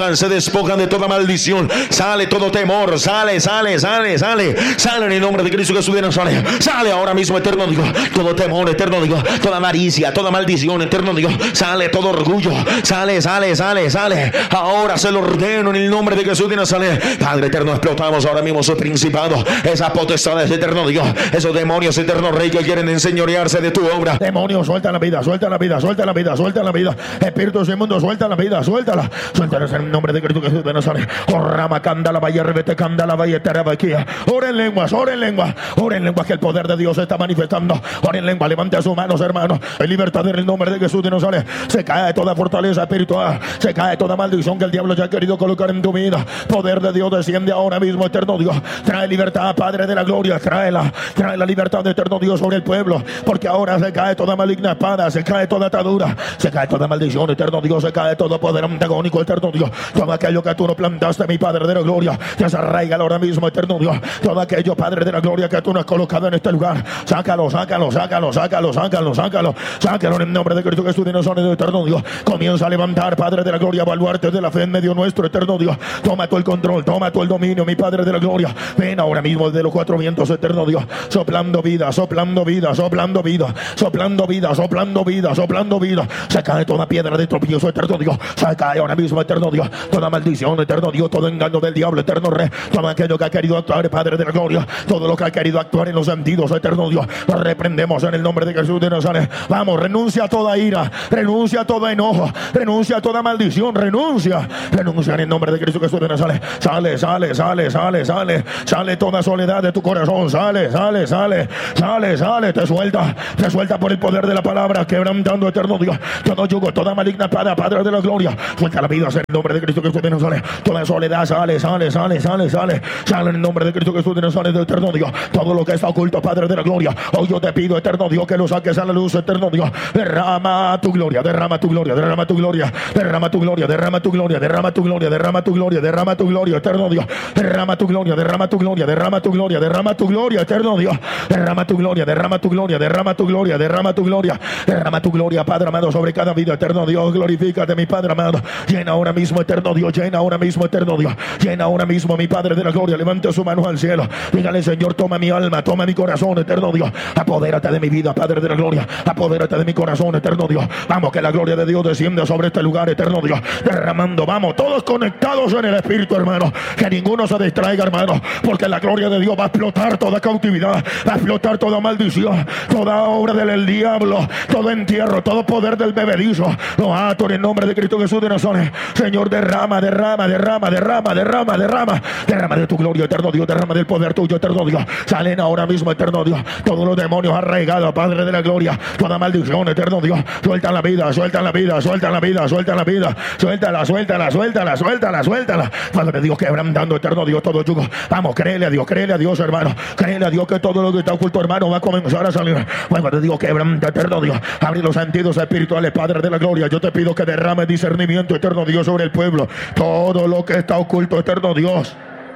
despojan, se despojan de toda maldición. Sale todo temor, sale, sale, sale, sale, sale en el nombre de Cristo Jesús de Nazaret. Sale ahora mismo, eterno Dios, todo temor, eterno Dios, toda avaricia, toda maldición, eterno Dios, sale todo orgullo, sale, sale, sale, sale. Ahora se lo ordeno en el nombre de Jesús de Nazaret. Padre eterno, explotamos ahora mismo esos principados, esas potestades, eterno Dios, esos demonios, eterno Rey, que quieren enseñorearse de tu obra. Demonios, suelta la vida, suelta la vida, suelta la vida, suelta la vida. Espíritus inmundos, suelta la vida, suéltala, suéltala en el nombre de Cristo Jesús de Nazaret. Rama candala vaya revete candala vaya terabaquía. Ora en lenguas, ora en lenguas, ora en lenguas, que el poder de Dios se está manifestando. Ora en lengua, levante sus manos, hermanos. En libertad en el nombre de Jesús de Nazaret. Se cae toda fortaleza espiritual, se cae toda maldición que el diablo ya ha querido colocar en tu vida. Poder de Dios desciende ahora mismo, eterno Dios. Trae libertad, Padre de la gloria, tráela, trae la libertad de eterno Dios sobre el pueblo, porque ahora se cae toda maligna espada, se cae toda atadura, se cae toda maldición, eterno Dios, se cae todo poder antagónico, eterno Dios. Todo aquello que tú no plantaste, mi Padre de la gloria, desarraiga ahora mismo, eterno Dios. Todo aquello, Padre de la gloria, que tú no has colocado en este lugar, sácalo, sácalo, sácalo, sácalo, sácalo, sácalo, sácalo en el nombre de Cristo Jesús de Nazaret, eterno Dios. Comienza a levantar, Padre de la gloria, baluarte de la fe en medio nuestro, eterno Dios. Toma tú el control, toma tú el dominio, mi Padre de la gloria. Ven ahora mismo de los cuatro vientos, eterno Dios, soplando vida, soplando vida, soplando vida, soplando vida, soplando vida, soplando vida. Se cae toda piedra de tropiezo, eterno Dios. Se cae ahora mismo, eterno Dios, toda maldición, eterno Dios, todo engaño del diablo, eterno Rey. Todo aquello que ha querido actuar, Padre de la gloria, todo lo que ha querido actuar en los sentidos, eterno Dios, lo reprendemos en el nombre de Jesús de Nazaret. Vamos, renuncia a toda ira, renuncia a toda enojo, renuncia a toda maldición, renuncia, renuncia en el nombre de Cristo Jesús de Nazaret. Sale, sale, sale, sale, sale, sale toda soledad de tu corazón, sale, sale, sale, sale, sale, te suelta, te suelta por el poder de la palabra, quebrantando, eterno Dios, todo yugo, toda maligna espada, Padre de la gloria. Suelta la vida en el nombre de Cristo Jesús de Nazaret. Toda soledad, sale, sale, sale, sale, sale, sale en el nombre de Cristo Jesús de Nazaret, eterno Dios. Todo lo que está oculto, Padre de la gloria, hoy yo te pido, eterno Dios, que lo saques a la luz, eterno Dios. Derrama tu gloria, derrama tu gloria, derrama tu gloria, derrama tu gloria, derrama tu gloria, derrama tu gloria, derrama tu gloria, derrama tu gloria, eterno Dios. Derrama tu gloria, derrama tu gloria, derrama tu gloria, derrama tu gloria, eterno Dios. Derrama tu gloria, derrama tu gloria, derrama tu gloria, derrama tu gloria, derrama tu gloria, Padre amado, sobre cada vida, eterno Dios. Glorifícate, mi Padre amado. Llena ahora mismo, eterno Dios, llena ahora mismo, eterno Dios. Llena ahora mismo, mi Padre de la gloria. Levante su mano al cielo. Dígale, Señor, toma mi alma, toma mi corazón, eterno Dios. Apodérate de mi vida, Padre de la gloria. Apodérate de mi corazón, eterno Dios. Vamos, que la gloria de Dios descienda sobre este lugar, eterno Dios. Derramando, vamos, todos conectados en el Espíritu, hermano. Que ninguno se distraiga, hermano, porque la gloria de Dios va a explotar toda cautividad, va a explotar toda maldición, toda obra del diablo, todo entierro, todo poder del bebedizo. Lo ato en el nombre de Cristo Jesús de Nazaret. Señor, derrama, derrama, derrama, derrama, derrama, derrama, derrama de tu gloria, eterno Dios, derrama del poder tuyo, eterno Dios. Salen ahora mismo, eterno Dios, todos los demonios arraigados, Padre de la gloria, toda maldición, eterno Dios. Suelta la vida, suelta la vida, suelta la vida, suelta la vida, suéltala, suéltala, suéltala, suéltala, suéltala. Padre Dios, quebrantando, eterno Dios, todo yugo. Vamos, créele a Dios, créele a Dios, hermano. Créele a Dios que todo lo que está oculto, hermano, va a comenzar a salir. Bueno, te digo, quebranta, eterno Dios. Abre los sentidos espirituales, Padre de la gloria. Yo te pido que derrame discernimiento, eterno Dios, sobre el pueblo. Todo lo que está oculto, eterno Dios.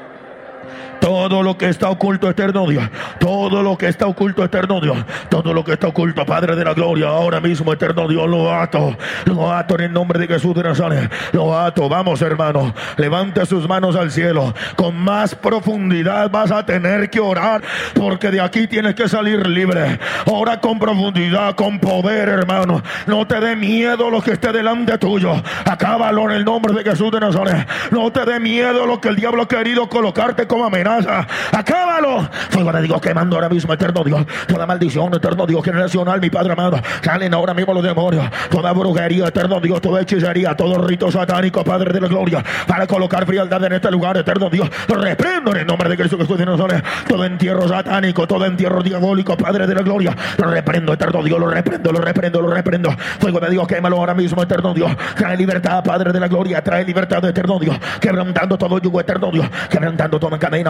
Todo lo que está oculto, eterno Dios. Todo lo que está oculto, eterno Dios. Todo lo que está oculto, Padre de la gloria. Ahora mismo, eterno Dios, lo ato. Lo ato en el nombre de Jesús de Nazaret. Lo ato. Vamos, hermano. Levante sus manos al cielo. Con más profundidad vas a tener que orar, porque de aquí tienes que salir libre. Ora con profundidad, con poder, hermano. No te dé miedo lo que esté delante tuyo. Acábalo en el nombre de Jesús de Nazaret. No te dé miedo lo que el diablo ha querido colocarte como amenaza. Acábalo. Fuego de Dios quemando ahora mismo, eterno Dios. Toda maldición, eterno Dios, generacional, mi Padre amado. Salen ahora mismo los demonios. Toda brujería, eterno Dios. Toda hechicería, todo rito satánico, Padre de la gloria, para colocar frialdad en este lugar, eterno Dios. Lo reprendo en el nombre de Cristo Jesús de Nazaret. Todo entierro satánico, todo entierro diabólico, Padre de la gloria. Lo reprendo, eterno Dios. Lo reprendo, lo reprendo, lo reprendo. Fuego de Dios, quémalo ahora mismo, eterno Dios. Trae libertad, Padre de la gloria. Trae libertad, eterno Dios. Quebrantando todo yugo, eterno Dios. Quebrantando toda cadena,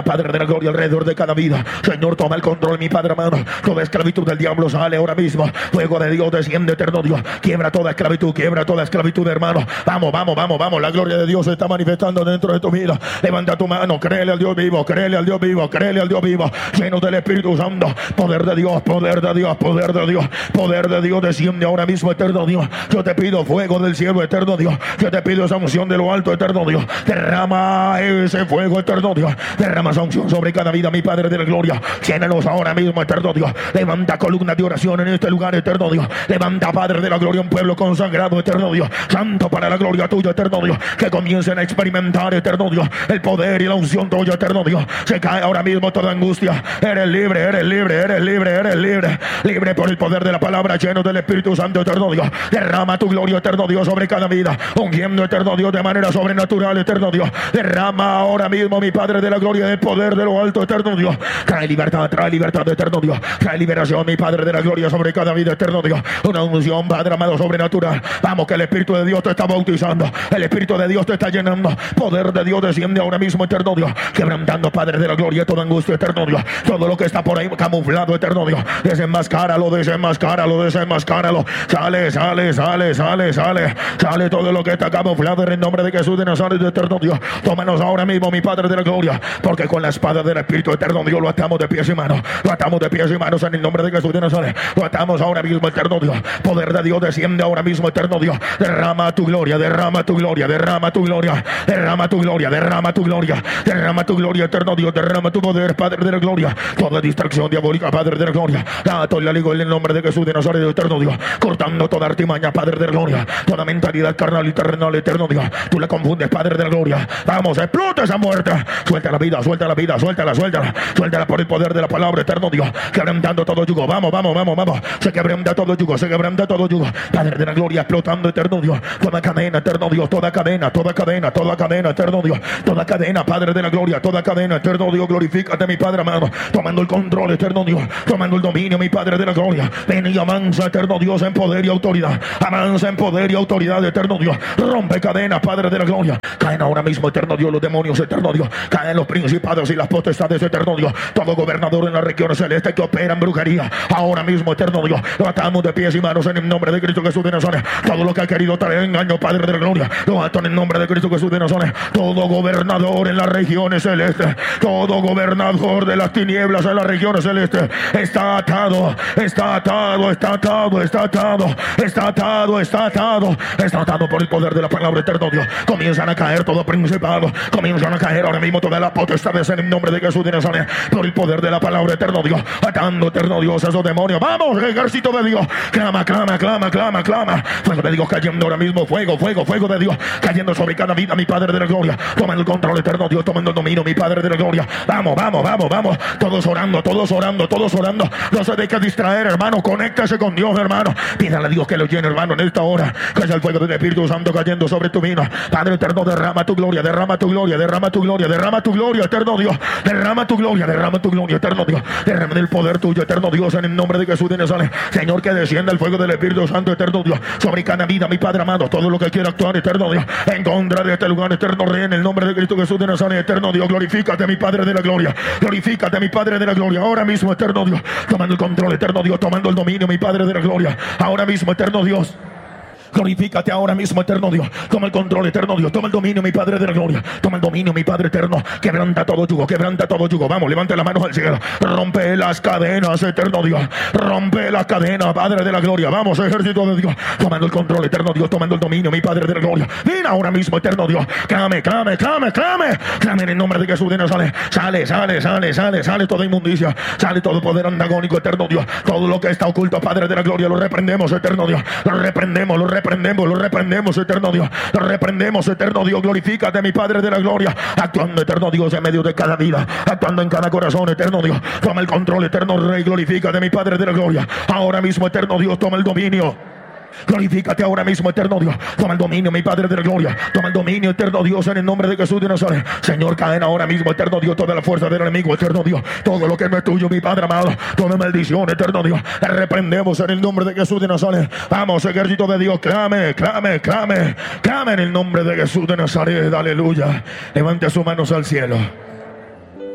Padre de la gloria, alrededor de cada vida. Señor, toma el control, mi Padre amado. Toda esclavitud del diablo sale ahora mismo. Fuego de Dios desciende, eterno Dios. Quiebra toda esclavitud, quiebra toda esclavitud, hermano. Vamos, vamos, vamos, vamos. La gloria de Dios se está manifestando dentro de tu vida. Levanta tu mano, créele al Dios vivo, créele al Dios vivo, créele al Dios vivo. Lleno del Espíritu Santo. Poder de Dios, poder de Dios, poder de Dios. Poder de Dios desciende ahora mismo, eterno Dios. Yo te pido fuego del cielo, eterno Dios. Yo te pido esa unción de lo alto, eterno Dios. Derrama ese fuego, eterno Dios. Derrama esa unción sobre cada vida, mi Padre de la gloria. Llénanos ahora mismo, eterno Dios. Levanta columnas de oración en este lugar, eterno Dios. Levanta, Padre de la gloria, un pueblo consagrado, eterno Dios. Santo para la gloria tuya, eterno Dios. Que comiencen a experimentar, eterno Dios, el poder y la unción tuya, eterno Dios. Se cae ahora mismo toda angustia. Eres libre, eres libre, eres libre, eres libre. Libre por el poder de la palabra, lleno del Espíritu Santo, eterno Dios. Derrama tu gloria, eterno Dios, sobre cada vida. Ungiendo, eterno Dios, de manera sobrenatural, eterno Dios. Derrama ahora mismo, mi Padre de la gloria, el poder de lo alto, eterno Dios. Trae libertad, trae libertad, eterno Dios. Trae liberación, mi Padre de la gloria, sobre cada vida, eterno Dios. Una unción, Padre amado, sobrenatural. Vamos, que el Espíritu de Dios te está bautizando. El Espíritu de Dios te está llenando. Poder de Dios desciende ahora mismo, eterno Dios. Quebrantando, Padre de la gloria, toda angustia, eterno Dios. Todo lo que está por ahí camuflado, eterno Dios. Desenmascáralo, desenmascáralo, desenmascáralo. Sale, sale, sale, sale, sale. Sale todo lo que está camuflado en el nombre de Jesús de Nazaret, eterno Dios. Tómanos ahora mismo, mi Padre de la gloria. Porque con la espada del Espíritu eterno Dios lo atamos de pies y manos. Lo atamos de pies y manos en el nombre de Jesús de Nazaret. Lo atamos ahora mismo, eterno Dios. Poder de Dios desciende ahora mismo, eterno Dios. Derrama tu gloria, derrama tu gloria, derrama tu gloria, derrama tu gloria, derrama tu gloria, derrama tu gloria, eterno Dios. Derrama tu poder, Padre de la gloria. Toda distracción diabólica, Padre de la gloria. Gato la ligo en el nombre de Jesús de Nazaret, eterno Dios. Cortando toda artimaña, Padre de la gloria. Toda mentalidad carnal y terrenal, eterno Dios. Tú la confundes, Padre de la gloria. Vamos, explota esa muerte. Suelta la vida, suelta la vida, suéltala, suéltala. Suéltala por el poder de la palabra, eterno Dios. Quebrantando todo yugo. Vamos, vamos, vamos, vamos. Se quebranta todo yugo, se quebranta todo yugo. Padre de la gloria, explotando, eterno Dios. Toda cadena, eterno Dios. Toda cadena, toda cadena, toda cadena, eterno Dios. Toda cadena, Padre de la gloria. Toda cadena, eterno Dios. Glorifícate, mi Padre amado. Tomando el control, eterno Dios. Tomando el dominio, mi Padre de la gloria. Ven y avanza, eterno Dios, en poder y autoridad. Avanza en poder y autoridad, eterno Dios. Rompe cadenas, Padre de la gloria. Caen ahora mismo, eterno Dios, los demonios, eterno Dios. Caen los principados y las potestades, eterno Dios. Todo gobernador en la región celeste que opera en brujería. Ahora mismo, eterno Dios. Lo atamos de pies y manos en el nombre de Cristo Jesús de Nazaret. Todo lo que ha querido traer engaño, Padre de la gloria. Lo ato en el nombre de Cristo Jesús de Nazaret. Todo gobernador en las regiones celestes. Todo gobernador de las tinieblas en las regiones celestes. Está atado, está atado, está atado, está atado, está atado, está atado, está atado por el poder de la palabra, eterno Dios. Comienzan a caer todo principado, comienzan a caer ahora mismo todas las potestades en el nombre de Jesús de Nazaret, por el poder de la palabra, eterno Dios. Atando, eterno Dios, a esos demonios. Vamos, ejército de Dios. Clama, clama, clama, clama, clama. Fuego de Dios cayendo ahora mismo. Fuego, fuego, fuego de Dios cayendo sobre cada vida, mi Padre de la gloria. Tomando el control, eterno Dios, tomando el dominio, mi Padre de la gloria. Vamos, vamos, vamos, vamos. Todos orando, todos orando, todos orando. No se deje distraer, hermano. Conéctese con Dios, hermano. Pídale a Dios que lo llene, hermano, en esta hora. Que es el fuego del Espíritu Santo cayendo sobre tu vida. Padre eterno, derrama tu gloria, derrama tu gloria, derrama tu gloria, derrama tu gloria, eterno Dios. Derrama tu gloria, derrama tu gloria, eterno Dios. Derrama el poder tuyo, eterno Dios, en el nombre de Jesús de Nazaret. Señor, que descienda el fuego del Espíritu Santo, eterno Dios, sobre cada vida, mi Padre amado. Todo lo que quiera actuar, eterno Dios, en contra de este lugar, eterno Rey, en el nombre de Cristo Jesús de Nazaret, eterno Dios. Glorifícate, mi Padre de la gloria. Glorifícate, mi Padre de la gloria. Ahora mismo, eterno Dios, tomando el control, eterno Dios, tomando el dominio, mi Padre de la gloria. Ahora mismo, eterno Dios. Glorifícate ahora mismo, eterno Dios. Toma el control, eterno Dios. Toma el dominio, mi Padre de la gloria. Toma el dominio, mi Padre eterno. Quebranta todo yugo, quebranta todo yugo. Vamos, levante las manos al cielo. Rompe las cadenas, eterno Dios. Rompe las cadenas, Padre de la gloria. Vamos, ejército de Dios. Tomando el control, eterno Dios. Tomando el dominio, mi Padre de la gloria. Ven ahora mismo, eterno Dios. Clame, clame, clame, clame. Clame en el nombre de Jesús de Nazaret. Sale, sale, sale, sale, sale toda inmundicia. Sale todo poder antagónico, eterno Dios. Todo lo que está oculto, Padre de la gloria, lo reprendemos, eterno Dios. Lo reprendemos, lo reprendemos. Lo reprendemos, eterno Dios. Lo reprendemos, eterno Dios. Glorifícate, mi Padre de la gloria. Actuando, eterno Dios, en medio de cada vida. Actuando en cada corazón, eterno Dios. Toma el control, eterno Rey. Glorifícate, mi Padre de la gloria. Ahora mismo, eterno Dios, toma el dominio. Glorifícate ahora mismo, eterno Dios. Toma el dominio, mi Padre de la gloria. Toma el dominio, eterno Dios, en el nombre de Jesús de Nazaret. Señor, caen ahora mismo, eterno Dios, toda la fuerza del enemigo, eterno Dios. Todo lo que no es tuyo, mi Padre amado. Toda maldición, eterno Dios. La reprendemos en el nombre de Jesús de Nazaret. Vamos, ejército de Dios, clame, clame, clame. Clame en el nombre de Jesús de Nazaret. Aleluya. Levante sus manos al cielo.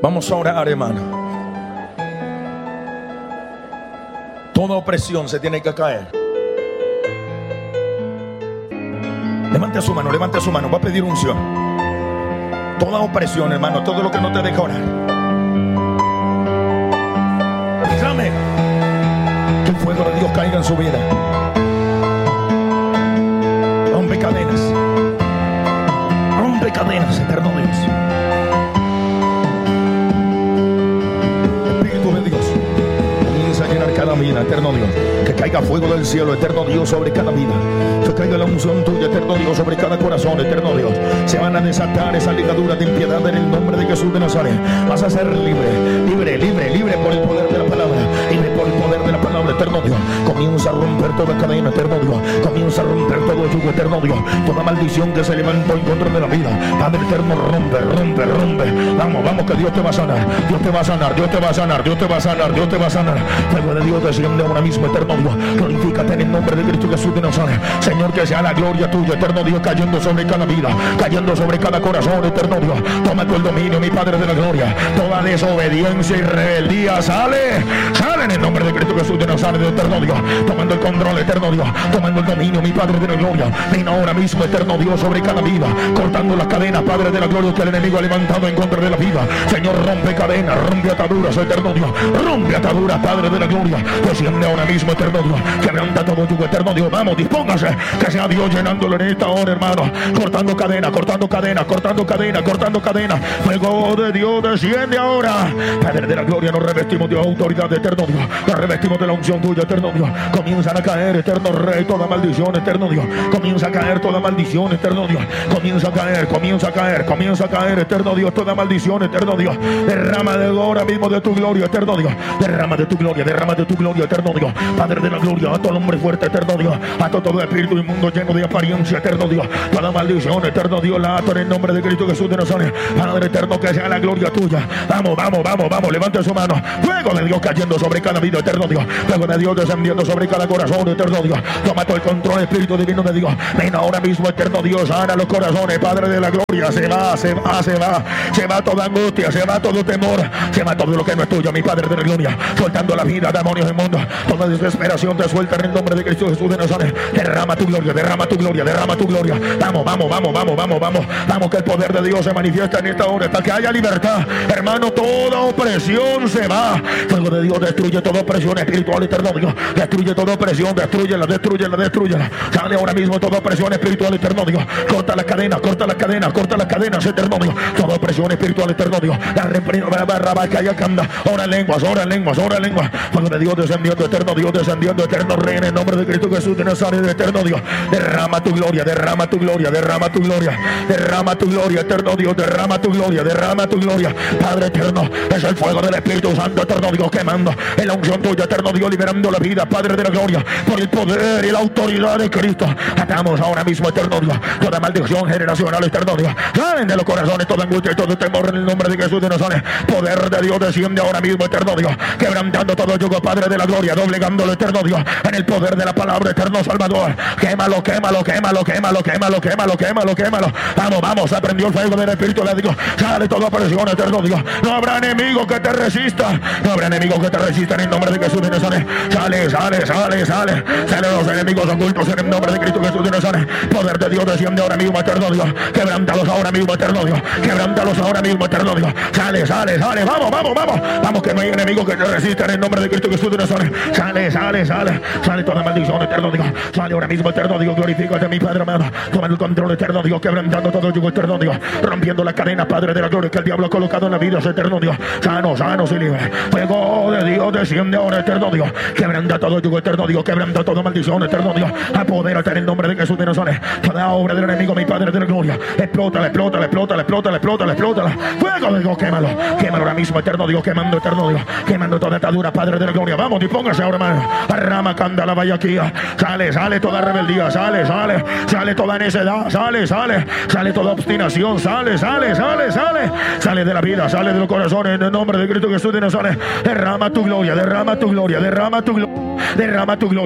Vamos a orar, hermano. Toda opresión se tiene que caer. Levante su mano, levante su mano. Va a pedir unción. Toda opresión, hermano, todo lo que no te deja orar. Clame que el fuego de Dios caiga en su vida. Rompe cadenas. Rompe cadenas, eterno Dios. Espíritu de Dios, comienza a llenar cada vida, eterno Dios. Que caiga fuego del cielo, eterno Dios, sobre cada vida. Que caiga la unción tuya, eterno Dios, sobre cada corazón, eterno Dios. Se van a desatar esas ligaduras de impiedad en el nombre de Jesús de Nazaret. Vas a ser libre, libre, libre, libre por el poder de la palabra. Libre por el poder de la palabra, eterno Dios. Comienza a romper toda cadena, eterno Dios. Comienza a romper todo yugo, eterno Dios. Toda maldición que se levantó en contra de la vida, Padre eterno, rompe, rompe, rompe. Vamos, vamos, que Dios te va a sanar. Dios te va a sanar, Dios te va a sanar, Dios te va a sanar, Dios te va a sanar. Fuego de Dios desciende ahora mismo, eterno Dios. Glorifícate en el nombre de Cristo Jesús de Nazaret. Señor, que sea la gloria tuya, eterno Dios, cayendo sobre cada vida, cayendo sobre cada corazón, eterno Dios. Toma tú el dominio, mi Padre de la gloria. Toda desobediencia y rebeldía sale, sale en el nombre de Cristo Jesús de Nazaret, eterno Dios. Tomando el control, eterno Dios. Tomando el dominio, mi Padre de la gloria. Ven ahora mismo, eterno Dios, sobre cada vida, cortando las cadenas, Padre de la gloria, que el enemigo ha levantado en contra de la vida. Señor, rompe cadenas, rompe ataduras, eterno Dios. Rompe ataduras, Padre de la gloria. Desciende ahora mismo, eterno Dios. Quebranta todo yugo, eterno Dios. Vamos, dispóngase. Que sea Dios llenándolo en esta hora, hermano. Cortando cadena, cortando cadena, cortando cadena, cortando cadena. Fuego de Dios desciende ahora. Padre de la gloria, nos revestimos de autoridad, eterno Dios. Nos revestimos de la unción tuya, eterno Dios. Comienzan a caer, eterno Rey, toda maldición, eterno Dios. Comienza a caer toda maldición, eterno Dios. Comienza a caer, comienza a caer, comienza a caer, eterno Dios. Toda maldición, eterno Dios. Derrama de ahora mismo de tu gloria, eterno Dios. Derrama de tu gloria, derrama de tu gloria, eterno Dios. Padre de la gloria, a todo hombre fuerte, eterno Dios. A todo espíritu inmundo lleno de apariencia, eterno Dios. Toda maldición, eterno Dios, la ato en el nombre de Cristo Jesús de Nazaret. Padre eterno, que sea la gloria tuya. Vamos, vamos, vamos, vamos, levante su mano. Fuego de Dios cayendo sobre cada vida, eterno Dios. Fuego de Dios descendiendo sobre cada corazón, eterno Dios. Toma todo el control, espíritu divino de Dios. Ven ahora mismo, eterno Dios, sana los corazones, Padre de la gloria. Se va, se va, se va. Se va toda angustia, se va todo temor. Se va todo lo que no es tuyo, mi Padre de la gloria. Soltando la vida, demonios inmundos. Toda desesperación te suelta en el nombre de Cristo Jesús de Nazaret. Derrama tu gloria, derrama tu gloria, derrama tu gloria. Vamos, vamos, vamos, vamos, vamos, vamos. Vamos, que el poder de Dios se manifiesta en esta hora hasta que haya libertad. Hermano, toda opresión se va. Fuego de Dios destruye toda opresión espiritual, eterno Dios. Destruye toda opresión, destruyela, destruyela, destruyela. Sale ahora mismo toda opresión espiritual, eterno Dios. Corta las cadenas, corta las cadenas, corta las cadenas, eterno Dios. Toda opresión espiritual, eterno Dios. La represión, barra, que haya canda. Ora lenguas, ora lenguas, ora lenguas. Fuego de Dios descendiendo, eterno Dios descendiendo, eterno Rey, en el nombre de Cristo Jesús de Nazaret, eterno Dios. Derrama tu gloria, derrama tu gloria, derrama tu gloria, derrama tu gloria, eterno Dios, derrama tu gloria, derrama tu gloria. Padre eterno, es el fuego del Espíritu Santo, eterno Dios, quemando en la unción tuya, eterno Dios, liberando la vida, Padre de la gloria, por el poder y la autoridad de Cristo. Atamos ahora mismo, eterno Dios, toda maldición generacional, eterno Dios. Salen de los corazones toda angustia y todo temor en el nombre de Jesús de Nazaret. Poder de Dios desciende ahora mismo, eterno Dios, quebrantando todo yugo, Padre de la gloria, doblegándolo, eterno Dios, en el poder de la palabra, eterno Salvador. Quémalo, quémalo, quémalo, quémalo, quémalo, quémalo, quémalo, quémalo. Vamos, vamos, se prendió el fuego del Espíritu de Dios. Sale toda opresión, eterno Dios. No habrá enemigo que te resista. No habrá enemigo que te resista en el nombre de Jesús de Nazaret. Sale, sale, sale, sale. Sale los enemigos ocultos en el nombre de Cristo Jesús de Nazaret. Poder de Dios desciende ahora mismo, eterno Dios. Quebrántalos ahora mismo, eterno Dios. Quebrántalos ahora mismo, eterno Dios. Sale, sale, sale. Vamos, vamos, vamos. Vamos, que no hay enemigo que te resista en el nombre de Cristo Jesús de Nazaret. Sale, sale, sale. Sale toda maldición, eterno Dios. Sale ahora mismo, eterno Dios. Glorifícate, mi Padre amado. Toma el control, eterno Dios. Quebrantando todo yugo, eterno Dios. Rompiendo las cadenas, Padre de la gloria, que el diablo ha colocado en la vida, eterno Dios. Sano, sano y libre. Fuego de Dios desciende ahora, eterno Dios. Quebranta todo yugo, eterno Dios. Quebranta toda maldición, eterno Dios. Apodérate en el nombre de Jesús de Nazaret. Toda obra del enemigo, mi Padre de la gloria. Explótala, explótala, explótala, explótala, explótala, explótala. Fuego de Dios, quémalo. Quémalo ahora mismo, eterno Dios. Quemando, eterno Dios. Quemando toda atadura, Padre de la gloria. Vamos, dispóngase ahora, hermano. Rama, canda, la vaya aquí. Sale, sale toda rebeldía. Sale, sale. Sale toda necedad. Sale, sale. Sale toda obstinación. Sale, sale, sale, sale. Sale de la vida. Sale de los corazones. En el nombre de Cristo Jesús de Nazaret. Derrama tu gloria. Derrama tu gloria. Derrama tu gloria. Derrama tu gloria.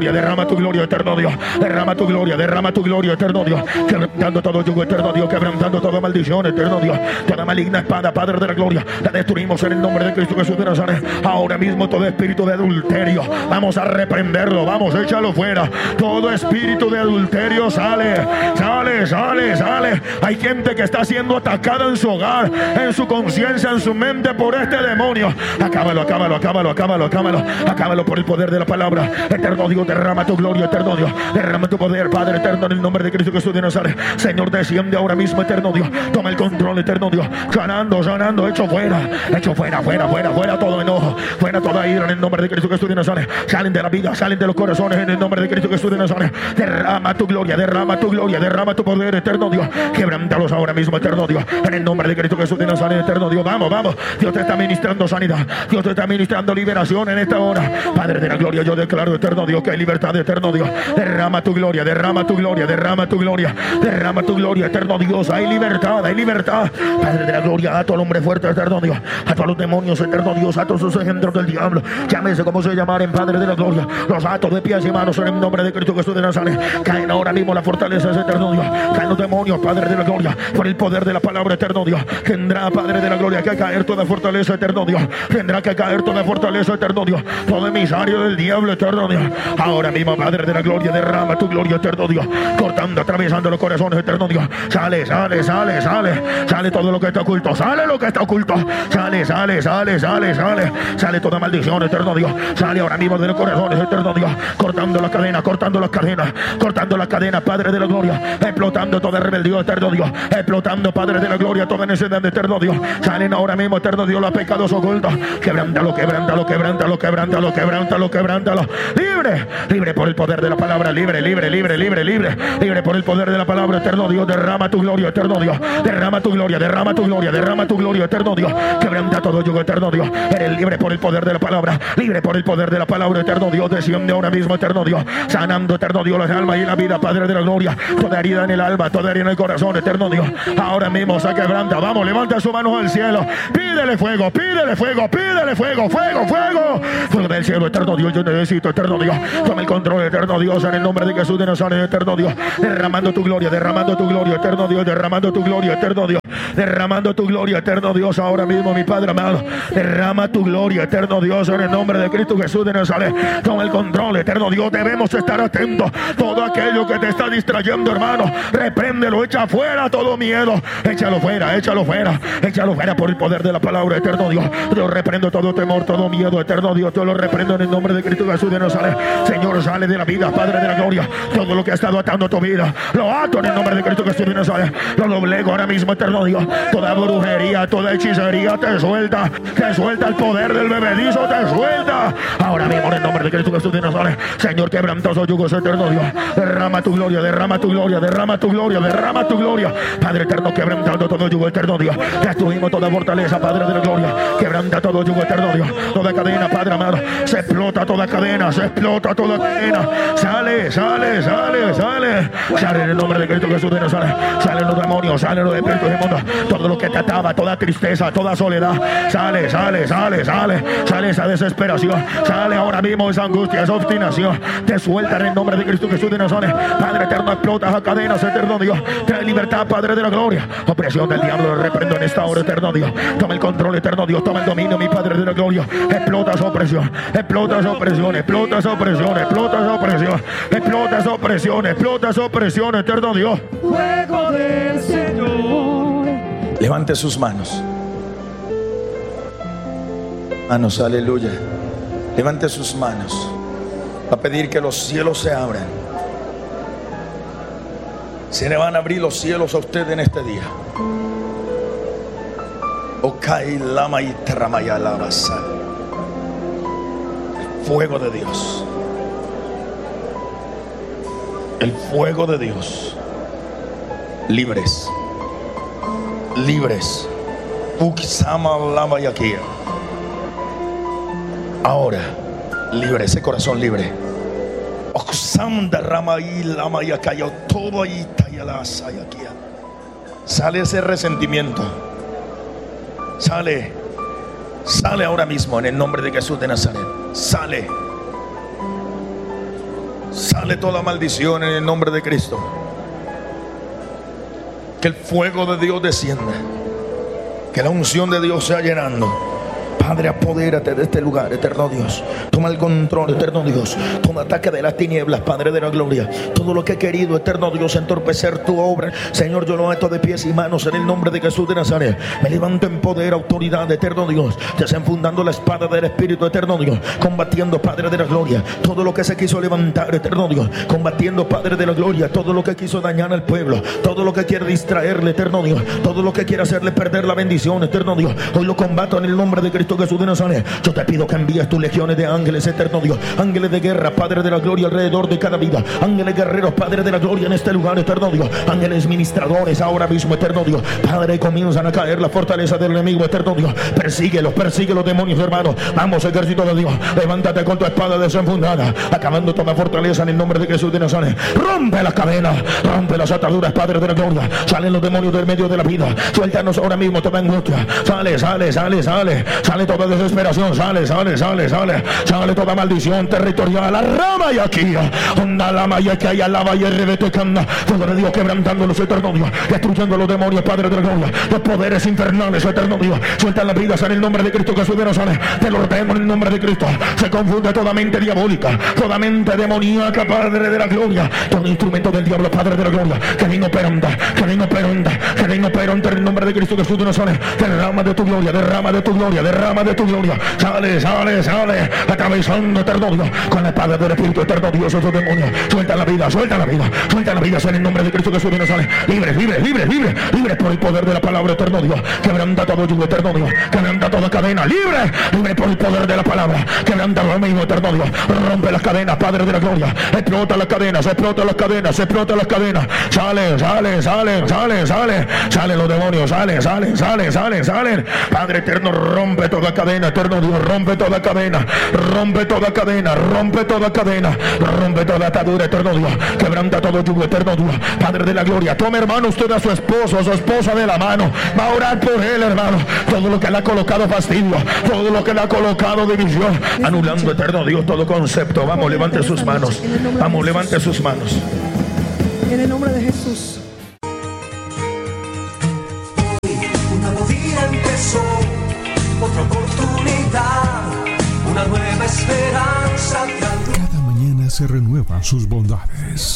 gloria, derrama tu gloria, eterno Dios. Derrama tu gloria, derrama tu gloria, eterno Dios. Quebrantando todo yugo, eterno Dios. Quebrantando toda maldición, eterno Dios. Toda maligna espada, Padre de la gloria, la destruimos en el nombre de Cristo Jesús de Nazaret. Ahora mismo todo espíritu de adulterio, vamos a reprenderlo, vamos, échalo fuera. Todo espíritu de adulterio sale, sale, sale, sale. Hay gente que está siendo atacada en su hogar, en su conciencia, en su mente por este demonio. Acábalo, acábalo, acábalo, acábalo, acábalo. Acábalo por el poder de la palabra. Eterno Dios, derrama tu gloria, eterno Dios. Derrama tu poder, Padre eterno, en el nombre de Cristo Jesús de Nazaret. Señor, desciende ahora mismo, eterno Dios. Toma el control, eterno Dios. Sanando, sanando, hecho fuera, hecho fuera, fuera, fuera, fuera todo enojo, fuera toda ira en el nombre de Cristo Jesús de Nazaret. Salen de la vida, salen de los corazones en el nombre de Cristo Jesús de Nazaret. Derrama tu gloria, derrama tu gloria, derrama tu poder, eterno Dios. Quebrántalos ahora mismo, eterno Dios, en el nombre de Cristo Jesús de Nazaret, eterno Dios. Vamos, vamos. Dios te está ministrando sanidad, Dios te está ministrando liberación en esta hora. Padre de la gloria, yo declaro, eterno Dios, que hay libertad, eterno Dios. Derrama tu gloria, derrama tu gloria, derrama tu gloria, derrama tu gloria, eterno Dios. Hay libertad, hay libertad. Padre de la gloria, ato al hombre fuerte, eterno Dios. Ato a los demonios, eterno Dios. Ato a sus engendros del diablo. Llámese como se llamaren, Padre de la gloria. Los atos de pies y manos en el nombre de Cristo Jesús de Nazaret. Caen ahora mismo las fortalezas, eterno Dios. Caen los demonios, Padre de la gloria. Por el poder de la palabra, eterno Dios. Tendrá, Padre de la gloria, que caer toda fortaleza, eterno Dios. Tendrá que caer toda fortaleza, eterno Dios. Todo emisario del diablo, eterno Dios. Ahora mismo, Padre de la gloria, derrama tu gloria, eterno Dios. Cortando, atravesando los corazones, eterno Dios. Sale, sale, sale, sale. Sale todo lo que está oculto. Sale lo que está oculto. Sale, sale, sale, sale, sale. Sale toda maldición, eterno Dios. Sale ahora mismo de los corazones, eterno Dios. Cortando las cadenas, cortando las cadenas. Cortando las cadenas, Padre de la gloria. Explotando toda rebeldía, eterno Dios. Explotando, Padre de la gloria, toda necesidad de eterno Dios. Salen ahora mismo, eterno Dios, los pecados ocultos. Quebrántalo, quebrántalo, quebrántalo, quebrántalo, quebrántalo, quebrántalo. Libre, libre por el poder de la palabra. Libre, libre, libre, libre, libre. Libre por el poder de la palabra, eterno Dios. Derrama tu gloria, eterno Dios. Derrama tu gloria, derrama tu gloria, derrama tu gloria, eterno Dios. Quebranta todo yugo, eterno Dios. Eres libre por el poder de la palabra. Libre por el poder de la palabra, eterno Dios. Desciende ahora mismo, eterno Dios. Sanando, eterno Dios, las almas y la vida, Padre de la gloria. Toda herida en el alma, toda herida en el corazón, eterno Dios. Ahora mismo se quebranta. Vamos, levanta su mano al cielo. Pídele fuego, pídele fuego, pídele fuego, fuego, fuego. Fuego del cielo, eterno Dios. Yo necesito, eterno Dios. Toma el control, eterno Dios, en el nombre de Jesús de Nazaret, eterno Dios. Derramando tu gloria, derramando tu gloria, eterno Dios. Derramando tu gloria, eterno Dios. Derramando tu gloria, eterno Dios, ahora mismo, mi Padre amado. Derrama tu gloria, eterno Dios, en el nombre de Cristo Jesús de Nazaret. Toma el control, eterno Dios. Debemos estar atentos. Todo aquello que te está distrayendo, hermano, repréndelo, echa fuera todo miedo. Échalo fuera, échalo fuera, échalo fuera por el poder de la palabra, eterno Dios. Yo reprendo todo temor, todo miedo, eterno Dios. Yo lo reprendo en el nombre de Cristo Jesús de Nazaret. Señor, sale de la vida, Padre de la gloria. Todo lo que ha estado atando tu vida, lo ato en el nombre de Cristo Jesús de Nazaret. Lo doblego ahora mismo, eterno Dios. Toda brujería, toda hechicería te suelta, te suelta el poder del bebedizo, te suelta ahora mismo en el nombre de Cristo Jesús de Nazaret. Señor, quebrantoso yugos, eterno Dios. Derrama tu gloria, derrama tu gloria, derrama tu gloria, derrama tu gloria. Padre eterno, quebrantando todo yugo, eterno Dios. Destruimos toda fortaleza, Padre de la gloria. Quebranta todo yugo, eterno Dios. Toda cadena, Padre amado. Se explota toda cadena, se explota toda cadena. Sale, sale, sale, sale. Sale en el nombre de Cristo Jesús de Nazaret. Salen los demonios, salen los espíritus inmundos. Todo lo que te ataba, toda tristeza, toda soledad. Sale, sale, sale, sale. Sale esa desesperación. Sale ahora mismo esa angustia, esa obstinación. Te suelta en el nombre de Cristo Jesús de Nazaret. Padre eterno, explota esas cadenas, eterno Dios. Trae libertad, Padre de la gloria. Opresión del diablo, lo reprendo en esta hora, eterno Dios. Toma el control, eterno Dios. Toma el dominio, mi Padre de la gloria. Explota esa opresión, explota esa opresión, explota esa opresión, explota esa opresión, explota esa opresión, explota esa opresión, eterno Dios. Fuego del Señor. Levante sus manos. Manos, aleluya. Levante sus manos. Va a pedir que los cielos se abran. Se le van a abrir los cielos a usted en este día. Okai lama y tramaya lava sal. El fuego de Dios. El fuego de Dios. Libres. Libres. Uksama lama y aquí. Ahora, libre, ese corazón libre. Oksam rama y lama y acá. Todo ahí tayalasa y aquí. Sale ese resentimiento. Sale. Sale ahora mismo en el nombre de Jesús de Nazaret. Sale. Sale toda maldición en el nombre de Cristo. Que el fuego de Dios descienda. Que la unción de Dios sea llenando. Padre, apodérate de este lugar, eterno Dios. Toma el control, eterno Dios. Todo ataque de las tinieblas, Padre de la gloria. Todo lo que he querido, eterno Dios, entorpecer tu obra, Señor, yo lo meto de pies y manos en el nombre de Jesús de Nazaret. Me levanto en poder, autoridad, eterno Dios. Desenfundando la espada del Espíritu, eterno Dios. Combatiendo, Padre de la gloria, todo lo que se quiso levantar, eterno Dios. Combatiendo, Padre de la gloria, todo lo que quiso dañar al pueblo. Todo lo que quiere distraerle, eterno Dios. Todo lo que quiere hacerle perder la bendición, eterno Dios. Hoy lo combato en el nombre de Cristo Jesús de Nazaret. Yo te pido que envíes tus legiones de ángeles, eterno Dios. Ángeles de guerra, Padre de la gloria, alrededor de cada vida. Ángeles guerreros, Padre de la gloria, en este lugar, eterno Dios. Ángeles ministradores ahora mismo, eterno Dios. Padre, comienzan a caer la fortaleza del enemigo, eterno Dios. Persíguelos, persigue los demonios, hermanos. Vamos, ejército de Dios. Levántate con tu espada desenfundada, acabando toda fortaleza en el nombre de Jesús de Nazaret. Rompe las cadenas, rompe las ataduras, Padre de la gloria. Salen los demonios del medio de la vida. Suéltanos ahora mismo toda angustia. Sale, sale, sale, sale. Sale toda desesperación, sale, sale, sale, sale, sale toda maldición territorial, la rama y aquí, onda la maya que hay a la valle revete canda, fuego de Dios quebrantando los eternos Dios, destruyendo los demonios, Padre de la gloria, los poderes infernales, eterno Dios, sueltan las vidas en el nombre de Cristo Jesús de Nazaret, te lo ordeno en el nombre de Cristo, se confunde toda mente diabólica, toda mente demoníaca, Padre de la gloria, todo instrumento del diablo, Padre de la gloria, que ven operante, que ven operante, que ven operante en el nombre de Cristo Jesús de Nazaret, derrama de tu gloria, derrama de tu gloria, derrama de tu gloria, sale, sale, sale, atravesando, eterno Dios, con la espada del Espíritu, eterno Dios, esos demonios, suelta la vida, suelta la vida, suelta la vida, en el nombre de Cristo Jesús de Nazaret, libres, libres, libres, libres, libres por el poder de la palabra, eterno Dios, quebranta todo yugo, eterno Dios, quebranta toda cadena, libre, libre por el poder de la palabra, quebranta lo mismo, eterno Dios, rompe las cadenas, Padre de la gloria, explota las cadenas, explota las cadenas, explota las cadenas, sale, sale, sale, sale, sale, salen los demonios, salen, salen, salen, salen, salen, Padre eterno, rompe toda cadena, eterno Dios, rompe toda cadena, rompe toda cadena, rompe toda cadena, rompe toda atadura, eterno Dios, quebranta todo yugo, eterno Dios, Padre de la gloria, tome hermano usted a su esposo, a su esposa de la mano, va a orar por él, hermano, todo lo que le ha colocado fastidio, todo lo que le ha colocado división, anulando, eterno Dios, todo concepto, vamos, levante sus manos, vamos, levante sus manos. En el nombre de Jesús. Una nueva vida empezó, otra oportunidad, una nueva esperanza. Cada mañana se renuevan sus bondades.